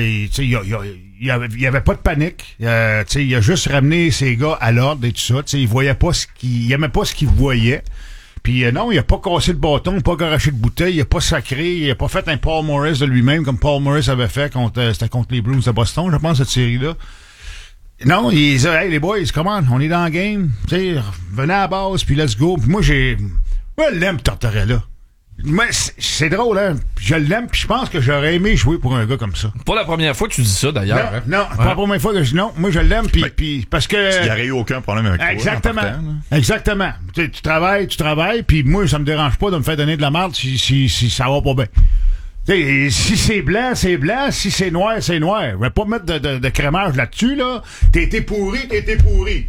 il y avait pas de panique. Tu sais, il a juste ramené ses gars à l'ordre et tout ça. Tu sais, il aimait pas ce qu'il voyait. Puis non, il a pas cassé le bâton, pas garoché de bouteille, il a pas sacré, il a pas fait un Paul Morris de lui-même comme Paul Morris avait fait c'était contre les Blues de Boston, je pense, cette série-là. Non, il disait, hey les boys, comment, on est dans le game, tu sais, venez à la base, puis let's go. Puis moi, je l'aime, Tortorella. Mais c'est drôle, hein. Je l'aime, puis je pense que j'aurais aimé jouer pour un gars comme ça. Pas la première fois que tu dis ça, d'ailleurs. Non, pas la première fois que je dis non. Moi, je l'aime, puis parce que... Il n'y aurait eu aucun problème avec toi. Exactement. Tu travailles, puis moi, ça me dérange pas de me faire donner de la merde si ça va pas bien. T'sais, si c'est blanc, c'est blanc. Si c'est noir, c'est noir. Je vais pas mettre de crémage là-dessus, là. T'es été pourri.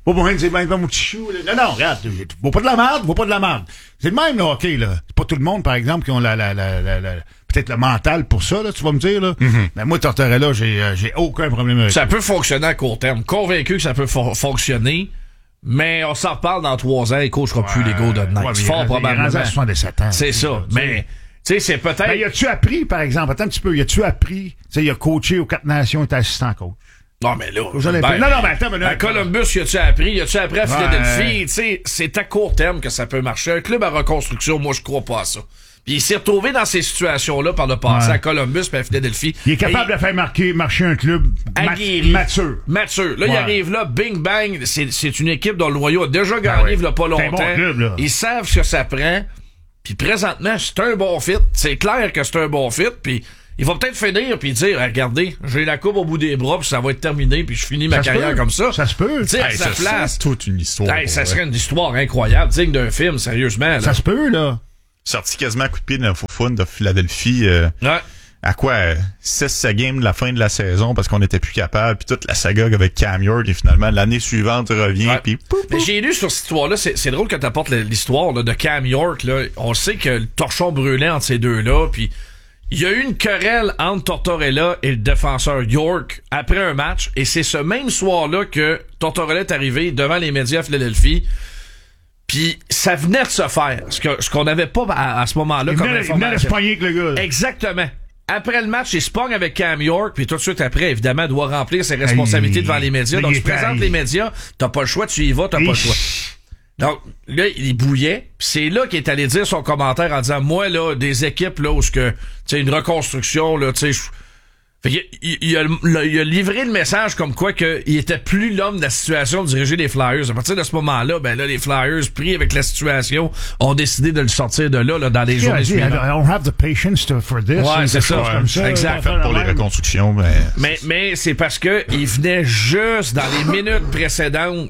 Pas pour rien de dire, ben, mon petit chou, là. Non, regarde, vaut pas de la merde. C'est le même, le hockey, là. C'est pas tout le monde, par exemple, qui ont peut-être le mental pour ça, là, tu vas me dire, là. Mm-hmm. Mais moi, Tortorella, j'ai aucun problème avec ça. Ça peut fonctionner à court terme. Convaincu que ça peut fonctionner. Mais on s'en reparle dans 3 ans, il coachera plus les Golden Knights. Fort probablement. Il est 77 ans. C'est ça. Mais, tu sais, c'est peut-être... Mais as-tu appris, par exemple, attends un petit peu, as-tu appris, tu sais, il a coaché aux 4 Nations, il était assistant coach. Non, mais là... attends, à Columbus, y a-tu appris à Philadelphie? Tu sais, c'est à court terme que ça peut marcher. Un club à reconstruction, moi, je crois pas à ça. Puis il s'est retrouvé dans ces situations-là par le passé à Columbus et à Philadelphie. Il est capable de faire marcher un club mature. Là, il arrive là, bing bang, c'est une équipe dont le noyau a déjà gagné il y a pas longtemps. Bon club, là. Ils savent ce que ça prend. Puis présentement, c'est un bon fit. C'est clair que c'est un bon fit. Puis il va peut-être finir puis dire, regardez, j'ai la coupe au bout des bras puis ça va être terminé puis je finis ma carrière comme ça. Ça se peut. Tu sais, à sa place. C'est toute une histoire. Ça serait une histoire incroyable, digne d'un film, sérieusement. Là. Ça se peut, là. Sorti quasiment à coup de pied d'un foufoune de Philadelphie. À quoi? 6 games de la fin de la saison parce qu'on n'était plus capable. Puis toute la saga avec Cam York et finalement l'année suivante revient. Puis mais j'ai lu sur cette histoire-là. C'est drôle que t'apportes l'histoire là, de Cam York. Là. On sait que le torchon brûlait entre ces deux-là. Puis il y a eu une querelle entre Tortorella et le défenseur York après un match. Et c'est ce même soir-là que Tortorella est arrivé devant les médias à Philadelphie. Puis ça venait de se faire, ce qu'on n'avait pas à ce moment-là comme information. Il venait de se pogner avec le gars. Exactement. Après le match, il se pogne avec Cam York, puis tout de suite après, évidemment, doit remplir ses responsabilités devant les médias. Donc, tu présentes les médias, t'as pas le choix, tu y vas, t'as pas le choix. Donc, là, il bouillait, puis c'est là qu'il est allé dire son commentaire en disant, moi, là, des équipes, là, où tu sais, une reconstruction, là, tu sais, il a livré le message comme quoi qu'il était plus l'homme de la situation de diriger les Flyers. À partir de ce moment-là, ben là, les Flyers, pris avec la situation, ont décidé de le sortir de là dans les journées suivantes. I don't have the patience for this. Ouais, c'est ça. Comme ça. Exact. Pour les reconstructions, mais c'est parce que il venait juste dans les minutes précédentes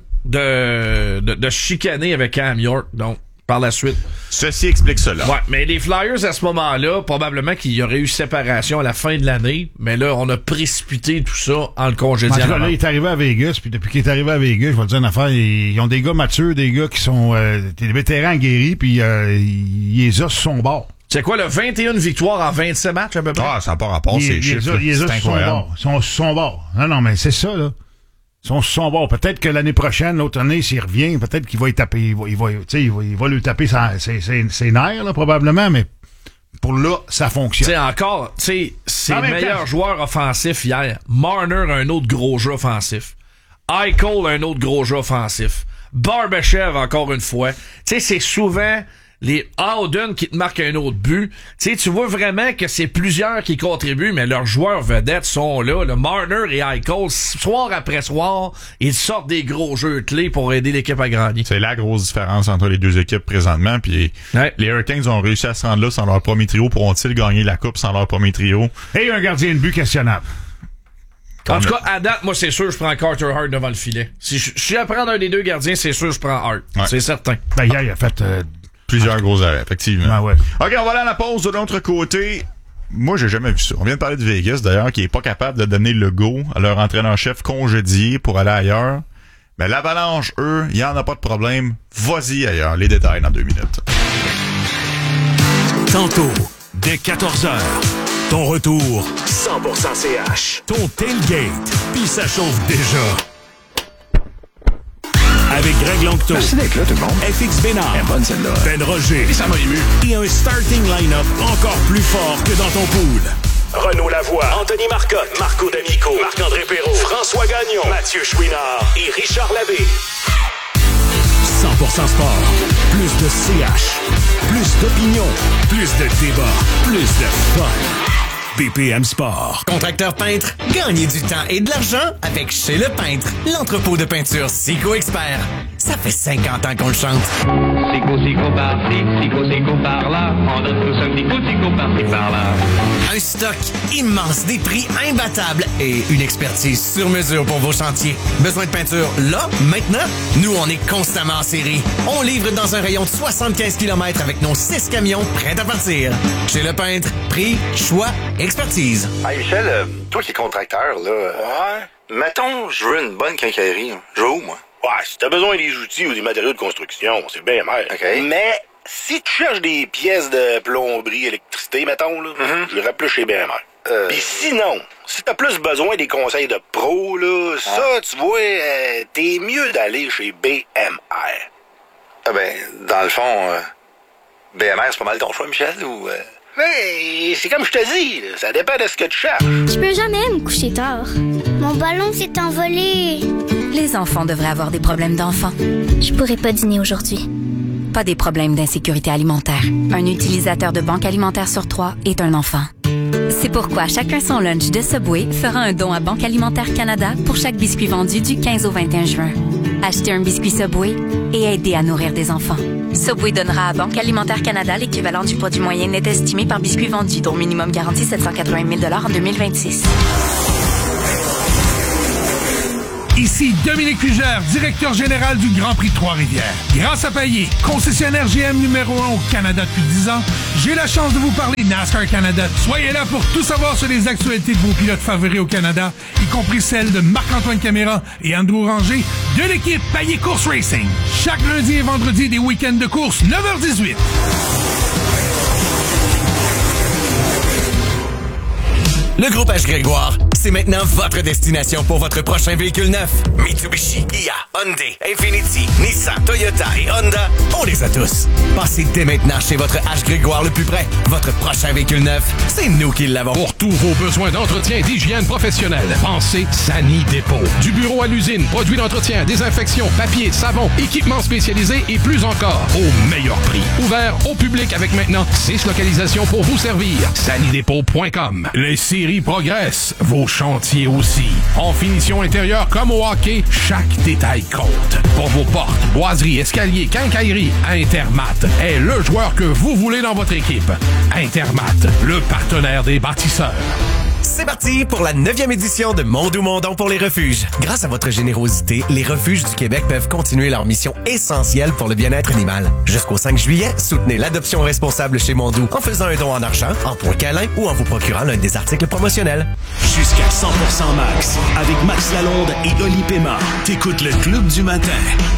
de chicaner avec Cam York. Donc, par la suite. Ceci explique cela. Ouais, mais les Flyers, à ce moment-là, probablement qu'il y aurait eu séparation à la fin de l'année, mais là, on a précipité tout ça en le congédiant. En tout cas, là, il est arrivé à Vegas, puis depuis qu'il est arrivé à Vegas, je vais te dire une affaire, ils ont des gars matures, des gars qui sont des vétérans guéris, puis les os sont bons. C'est quoi, le 21 victoires en 27 matchs, à peu près? Ah, ça n'a pas rapport, ces chiffres. Les os sont bons. Non, mais c'est ça, là. Ils sont bons. Peut-être que l'année prochaine, l'autre année, s'il revient, peut-être qu'il va y taper. Il va lui taper ses nerfs, là, probablement, mais pour là, ça fonctionne. Tu sais, encore, tu sais, c'est le meilleur joueur offensif hier. Marner a un autre gros jeu offensif. Eichel a un autre gros jeu offensif. Barbashev, encore une fois. Tu sais, c'est souvent les Howden qui te marquent un autre but. Tu sais, tu vois vraiment que c'est plusieurs qui contribuent, mais leurs joueurs vedettes sont là. Le Marner et Eichel, soir après soir, ils sortent des gros jeux clés pour aider l'équipe à gagner. C'est la grosse différence entre les deux équipes présentement. Puis les Hurricanes ont réussi à se rendre là sans leur premier trio. Pourront-ils gagner la coupe sans leur premier trio? Et un gardien de but questionnable. En tout cas, à date, moi, c'est sûr, je prends Carter Hart devant le filet. Si je suis à prendre un des deux gardiens, c'est sûr, je prends Hart. Ouais. C'est certain. Ben, hier, il a fait... plusieurs gros arrêts, effectivement. Ah ouais. OK, on va aller à la pause. De l'autre côté, moi, j'ai jamais vu ça. On vient de parler de Vegas, d'ailleurs, qui est pas capable de donner le go à leur entraîneur-chef congédié pour aller ailleurs. Mais l'Avalanche, eux, il y en a pas de problème. Vas-y ailleurs. Les détails dans 2 minutes. Tantôt, dès 14h, ton retour 100% CH. Ton tailgate, puis ça chauffe déjà. Avec Greg Longto. Merci d'être là, tout le monde. FX Bénard. Bonne celle-là. Ben Roger. Et ça m'a ému. Et un starting line-up encore plus fort que dans ton pool. Renaud Lavoie, Anthony Marcotte, Marco D'Amico, Marc-André Perrault, François Gagnon, Mathieu Chouinard et Richard Labbé. 100% sport. Plus de CH. Plus d'opinion. Plus de débat. Plus de fun. BPM Sport. Contracteur peintre, gagnez du temps et de l'argent avec Chez Le Peintre, l'entrepôt de peinture Sico Expert. Ça fait 50 ans qu'on le chante. Sico par-ci, Sico par-là. On donne tous un petit coup de Sico par-ci, par-là. Un stock immense, des prix imbattables et une expertise sur mesure pour vos chantiers. Besoin de peinture là, maintenant? Nous, on est constamment en série. On livre dans un rayon de 75 km avec nos 6 camions prêts à partir. Chez Le Peintre, prix, choix, expertise. Hey Michel, toi qui es contracteur, là... Ouais? Mettons, je veux une bonne quincaillerie. Je vais où, moi? Ouais, si t'as besoin des outils ou des matériaux de construction, c'est bien mer. OK. Mais si tu cherches des pièces de plomberie, électricité, mettons, là, j'irais plus chez BMR. Pis sinon, si t'as plus besoin des conseils de pro, là, ça, tu vois, t'es mieux d'aller chez BMR. Ah ben, dans le fond, BMR, c'est pas mal ton choix, Michel, ou... Mais c'est comme je te dis, là, ça dépend de ce que tu cherches. Je peux jamais me coucher tard. Mon ballon s'est envolé. Les enfants devraient avoir des problèmes d'enfants. Je pourrais pas dîner aujourd'hui. Pas des problèmes d'insécurité alimentaire. Un utilisateur de banque alimentaire sur 3 est un enfant. C'est pourquoi Chacun son lunch de Subway fera un don à Banque Alimentaire Canada pour chaque biscuit vendu du 15 au 21 juin. Achetez un biscuit Subway et aidez à nourrir des enfants. Subway donnera à Banque Alimentaire Canada l'équivalent du produit moyen net estimé par biscuit vendu, dont minimum garanti 780 000 en 2026. Ici Dominique Fugère, directeur général du Grand Prix de Trois-Rivières. Grâce à Payet, concessionnaire GM numéro 1 au Canada depuis 10 ans, j'ai la chance de vous parler NASCAR Canada. Soyez là pour tout savoir sur les actualités de vos pilotes favoris au Canada, y compris celles de Marc-Antoine Caméra et Andrew Ranger de l'équipe Payet Course Racing. Chaque lundi et vendredi des week-ends de course, 9h18. Le groupe H. Grégoire, c'est maintenant votre destination pour votre prochain véhicule neuf. Mitsubishi, Kia, Hyundai, Infiniti, Nissan, Toyota et Honda, on les a tous. Passez dès maintenant chez votre H. Grégoire le plus près. Votre prochain véhicule neuf, c'est nous qui l'avons. Pour tous vos besoins d'entretien et d'hygiène professionnelle, pensez Sani Dépôt. Du bureau à l'usine, produits d'entretien, désinfection, papier, savon, équipements spécialisés et plus encore, au meilleur prix. Ouvert au public avec maintenant 6 localisations pour vous servir. Sanidépôt.com. Les séries progressent, vos chantiers aussi. En finition intérieure comme au hockey, chaque détail compte. Pour vos portes, boiseries, escaliers, quincailleries, Intermat est le joueur que vous voulez dans votre équipe. Intermat, le partenaire des bâtisseurs. C'est parti pour la 9e édition de Mondou-Mondon pour les refuges. Grâce à votre générosité, les refuges du Québec peuvent continuer leur mission essentielle pour le bien-être animal. Jusqu'au 5 juillet, soutenez l'adoption responsable chez Mondou en faisant un don en argent, en points câlins ou en vous procurant l'un des articles promotionnels. Jusqu'à 100% max avec Max Lalonde et Oli Pema. T'écoutes le Club du matin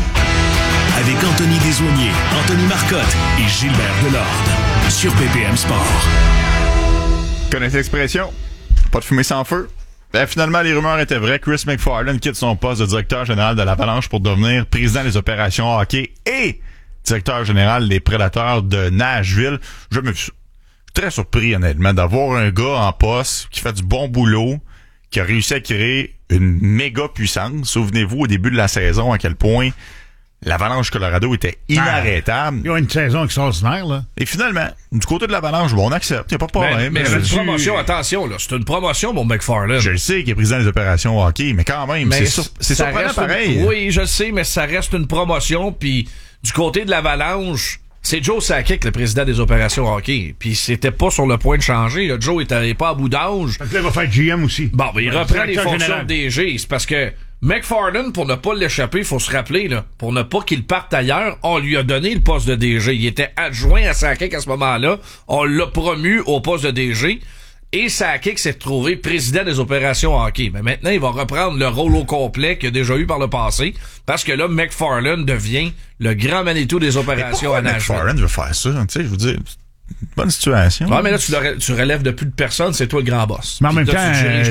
avec Anthony Desaulniers, Anthony Marcotte et Gilbert Delorde sur PPM Sport. Connaissez l'expression? Pas de fumée sans feu? Ben, finalement, les rumeurs étaient vraies. Chris McFarland quitte son poste de directeur général de l'Avalanche pour devenir président des opérations hockey et directeur général des Prédateurs de Nashville. Je suis très surpris, honnêtement, d'avoir un gars en poste qui fait du bon boulot, qui a réussi à créer une méga puissance. Souvenez-vous, au début de la saison, à quel point l'Avalanche Colorado était inarrêtable. Ils ont une saison extraordinaire, là. Et finalement, du côté de l'Avalanche, bon, on accepte, il n'y a pas de problème. Mais c'est une promotion, attention, là. C'est une promotion, mon McFarland. Je le sais qu'il est président des opérations hockey, mais quand même, c'est surprenant pareil. Oui, je le sais, mais ça reste une promotion, puis du côté de l'Avalanche, c'est Joe Sakic, le président des opérations hockey. Puis c'était pas sur le point de changer. Là. Joe était pas à bout d'âge. Parce que là, il va faire GM aussi. Bon, ben, il reprend les fonctions de DG. C'est parce que McFarland, pour ne pas l'échapper, il faut se rappeler, là, pour ne pas qu'il parte ailleurs, on lui a donné le poste de DG. Il était adjoint à Sakic à ce moment-là. On l'a promu au poste de DG. Et Sakic s'est trouvé président des opérations hockey. Mais maintenant, il va reprendre le rôle au complet qu'il a déjà eu par le passé. Parce que là, McFarland devient le grand Manitou des opérations à Nashville. McFarland veut faire ça, tu sais, je veux dire, c'est une bonne situation. Ouais, mais là, tu relèves de plus de personne, c'est toi le grand boss. Mais en même temps,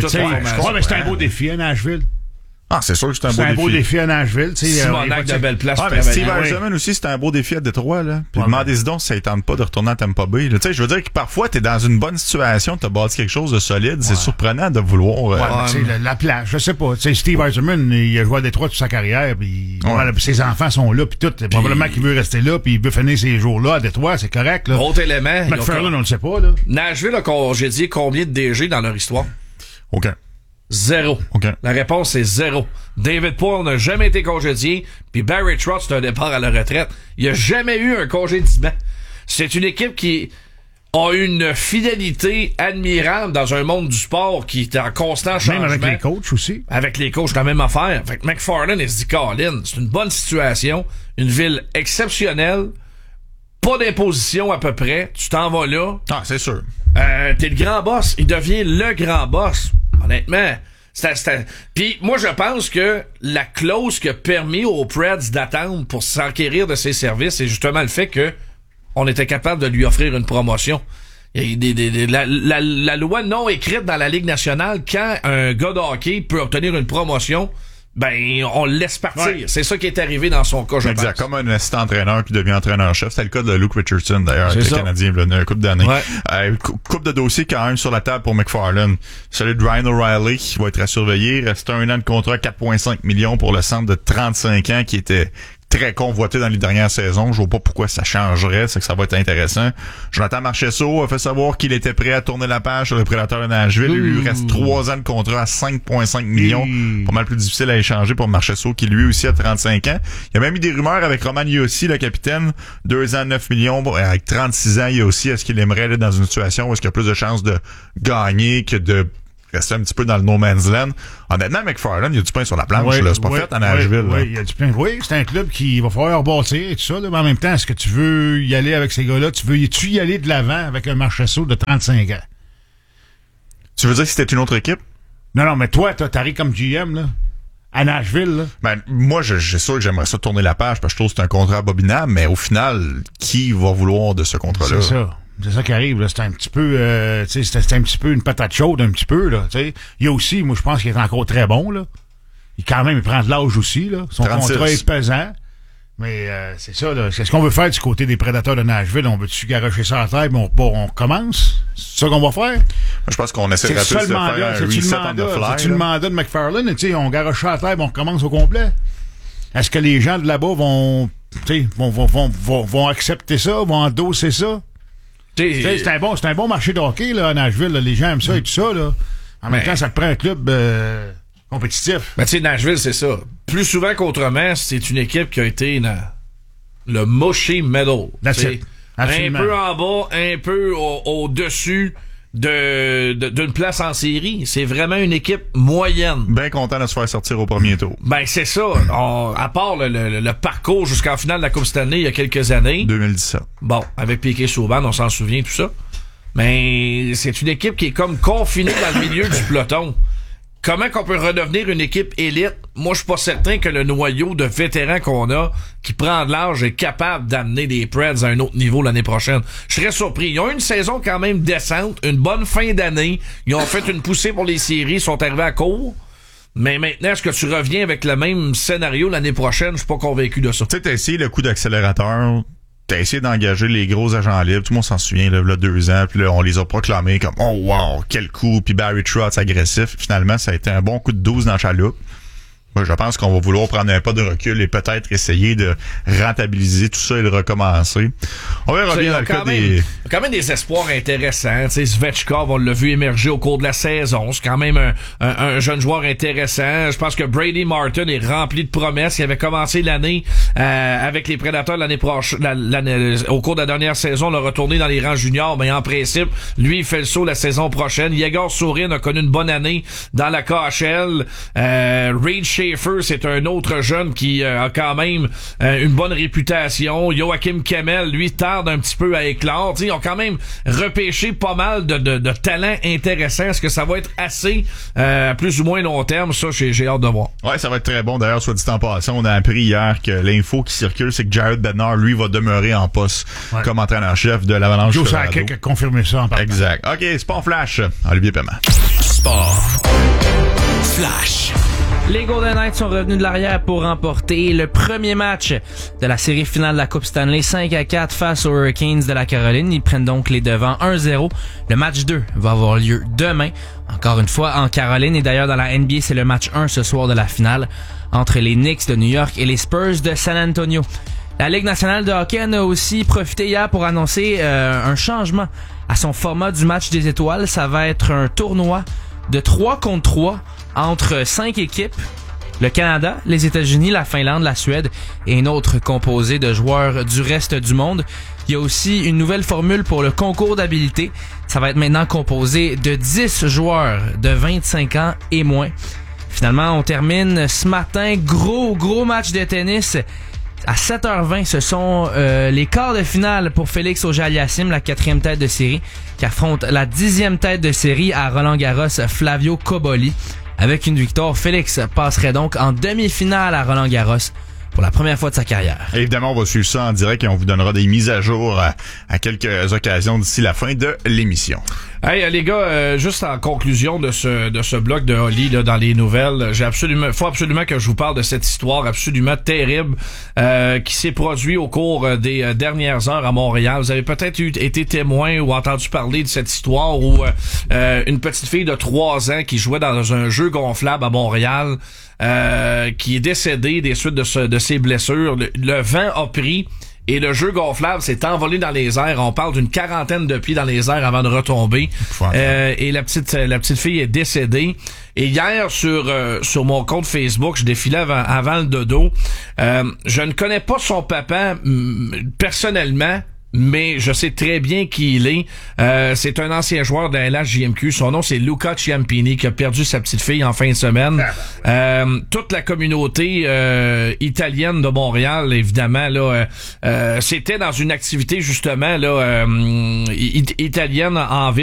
c'est un beau défi à Nashville. Ah, c'est sûr que c'est un beau défi à Nashville. Simonac de belle place. Ah, mais Steve Eisenman aussi, c'était un beau défi à Détroit, là. Puis demandez-y donc si ça ne tente pas de retourner à Tampa Bay. Tu sais, je veux dire que parfois, t'es dans une bonne situation, t'as bâti quelque chose de solide. C'est surprenant de vouloir... la plage, je sais pas. Tu sais, Steve Eisenman, il a joué à Détroit toute sa carrière, puis ses enfants sont là, puis tout. Probablement qu'il veut rester là, puis il veut finir ses jours là à Détroit, c'est correct, là. Autre élément. McFarland, on le sait pas, là. Nashville a congédié combien de DG dans leur histoire? Aucun. 0. Okay. La réponse est 0. David Poile n'a jamais été congédié, puis Barry Trotz, c'est un départ à la retraite. Il n'y a jamais eu un congédiement. C'est une équipe qui a une fidélité admirable dans un monde du sport qui est en constant changement. Même avec les coachs aussi. Avec les coachs, la même affaire. Fait que McFarland, il se dit, Colin, c'est une bonne situation, une ville exceptionnelle, pas d'imposition à peu près, tu t'en vas là. Ah, c'est sûr. T'es le grand boss, il devient le grand boss. Honnêtement, Puis moi, je pense que la clause qui a permis aux Preds d'attendre pour s'enquérir de ses services, c'est justement le fait que on était capable de lui offrir une promotion. Il y a la loi non écrite dans la Ligue nationale, quand un gars de hockey peut obtenir une promotion, ben on le laisse partir. Ouais. C'est ça qui est arrivé dans son cas, je pense. Comme un assistant entraîneur qui devient entraîneur-chef. C'était le cas de Luke Richardson, d'ailleurs, avec le Canadien, il y a une couple d'années. Ouais. Couple de dossiers quand même sur la table pour McFarland. Celui de Ryan O'Reilly, qui va être à surveiller. Restait 1 an de contrat, 4,5 millions pour le centre de 35 ans qui était très convoité dans les dernières saisons. Je vois pas pourquoi ça changerait. C'est que ça va être intéressant. Jonathan Marchessault a fait savoir qu'il était prêt à tourner la page sur le Prédateur de Nashville. Il lui reste 3 ans de contrat à 5,5 millions. Pas mal plus difficile à échanger pour Marchessault, qui lui aussi a 35 ans. Il y a même eu des rumeurs avec Roman Yossi, le capitaine. 2 ans, 9 millions. Bon, avec 36 ans, il y a aussi, est-ce qu'il aimerait aller dans une situation où est-ce qu'il y a plus de chances de gagner que de rester un petit peu dans le no man's land. Honnêtement, McFarland, il y a du pain sur la planche. Là. C'est pas fait à Nashville. Oui, il y a du pain. Oui, c'est un club qui va falloir rebâtir et tout ça. Là, mais en même temps, est-ce que tu veux y aller avec ces gars-là? Tu y aller de l'avant avec un Marchessault de 35 ans? Tu veux dire que c'était une autre équipe? Non, mais toi, t'arrives comme GM, là. À Nashville, là. Ben, moi, j'ai sûr que j'aimerais ça tourner la page parce que je trouve que c'est un contrat abominable, mais au final, qui va vouloir de ce contrat-là? C'est ça. C'est ça qui arrive, là. C'est un petit peu, c'est un petit peu une patate chaude, un petit peu, là. T'sais. Il y a aussi, moi, je pense qu'il est encore très bon, là. Il prend de l'âge aussi, là. Son 36. Contrat est pesant. Mais, c'est ça, là. C'est ce qu'on veut faire du côté des Prédateurs de Nashville. On veut-tu garocher ça à la terre, mais on commence? C'est ça qu'on va faire? Je pense qu'on essaie de faire un reset on the fly. C'est le mandat de McFarland, tu sais, on garoche ça à la terre, mais on recommence au complet. Est-ce que les gens de là-bas vont accepter ça, vont endosser ça? C'est un bon marché de hockey, là, à Nashville, là. Les gens aiment ça et tout ça, là. En même temps, ça te prend un club compétitif. Mais tu sais, Nashville, c'est ça. Plus souvent qu'autrement, c'est une équipe qui a été dans le mushy middle. Un peu en bas, un peu au-dessus d'une place en série. C'est vraiment une équipe moyenne. Bien content de se faire sortir au premier tour. Ben, c'est ça. À part le parcours jusqu'en finale de la Coupe Stanley il y a quelques années. 2017. Bon, avec Piquet-Souban, on s'en souvient, tout ça. Mais c'est une équipe qui est comme confinée dans le milieu du peloton. Comment qu'on peut redevenir une équipe élite? Moi, je suis pas certain que le noyau de vétérans qu'on a, qui prend de l'âge, est capable d'amener les Preds à un autre niveau l'année prochaine. Je serais surpris. Ils ont eu une saison quand même décente, une bonne fin d'année. Ils ont fait une poussée pour les séries, ils sont arrivés à court. Mais maintenant, est-ce que tu reviens avec le même scénario l'année prochaine? Je suis pas convaincu de ça. Tu sais, t'as essayé le coup d'accélérateur. T'as essayé d'engager les gros agents libres. Tout le monde s'en souvient, là, 2 ans. Puis là, on les a proclamés comme « Oh wow, quel coup! » Puis Barry Trotz agressif. Finalement, ça a été un bon coup de 12 dans la chaloupe. Moi, je pense qu'on va vouloir prendre un pas de recul et peut-être essayer de rentabiliser tout ça et de recommencer. On verra bien dans le cas des... Il y a quand même des espoirs intéressants. Tu sais, Svechkov, on l'a vu émerger au cours de la saison. C'est quand même un jeune joueur intéressant. Je pense que Brady Martin est rempli de promesses. Il avait commencé l'année avec les Prédateurs l'année prochaine. Au cours de la dernière saison, on l'a retourné dans les rangs juniors. Mais en principe, lui, il fait le saut la saison prochaine. Yegor Sourin a connu une bonne année dans la KHL. Reed Schaefer, c'est un autre jeune qui a quand même une bonne réputation. Joachim Kemmel, lui, tarde un petit peu à éclore. T'sais, ils ont quand même repêché pas mal de talents intéressants. Est-ce que ça va être assez plus ou moins long terme? Ça, j'ai hâte de voir. Ouais, ça va être très bon. D'ailleurs, soit dit en passant, on a appris hier que l'info qui circule, c'est que Jared Bednar, lui, va demeurer en poste comme entraîneur-chef de l'Avalanche. Joe Sakic a confirmé ça en partant. Exact. OK, Sport Flash. Olivier Paiement. Sport Flash. Les Golden Knights sont revenus de l'arrière pour remporter le premier match de la série finale de la Coupe Stanley 5-4 face aux Hurricanes de la Caroline. Ils prennent donc les devants 1-0. Le match 2 va avoir lieu demain, encore une fois en Caroline. Et d'ailleurs, dans la NBA, c'est le match 1 ce soir de la finale entre les Knicks de New York et les Spurs de San Antonio. La Ligue nationale de hockey en a aussi profité hier pour annoncer un changement à son format du match des étoiles. Ça va être un tournoi de 3 contre 3 entre 5 équipes, le Canada, les États-Unis, la Finlande, la Suède et une autre composée de joueurs du reste du monde. Il y a aussi une nouvelle formule pour le concours d'habileté. Ça va être maintenant composé de 10 joueurs de 25 ans et moins. Finalement, on termine ce matin. Gros match de tennis. À 7h20, ce sont les quarts de finale pour Félix Auger-Aliassime, la 4e tête de série, qui affronte la 10e tête de série à Roland-Garros, Flavio Cobolli. Avec une victoire, Félix passerait donc en demi-finale à Roland-Garros pour la première fois de sa carrière. Évidemment, on va suivre ça en direct et on vous donnera des mises à jour à quelques occasions d'ici la fin de l'émission. Hey les gars, juste en conclusion de ce bloc de Oli là, dans les nouvelles, faut absolument que je vous parle de cette histoire absolument terrible qui s'est produite au cours des dernières heures à Montréal. Vous avez peut-être été témoin ou entendu parler de cette histoire où une petite fille de 3 ans qui jouait dans un jeu gonflable à Montréal qui est décédée des suites de ses blessures. Le vent a pris et le jeu gonflable s'est envolé dans les airs. On parle d'une 40aine de pieds dans les airs avant de retomber. Et la petite fille est décédée. Et hier, sur mon compte Facebook, je défilais avant le dodo. Je ne connais pas son papa personnellement, mais je sais très bien qui il est. C'est un ancien joueur de la LHJMQ. Son nom, c'est Luca Ciampini, qui a perdu sa petite fille en fin de semaine. Toute la communauté italienne de Montréal, évidemment, là, c'était dans une activité, justement, là, italienne en ville.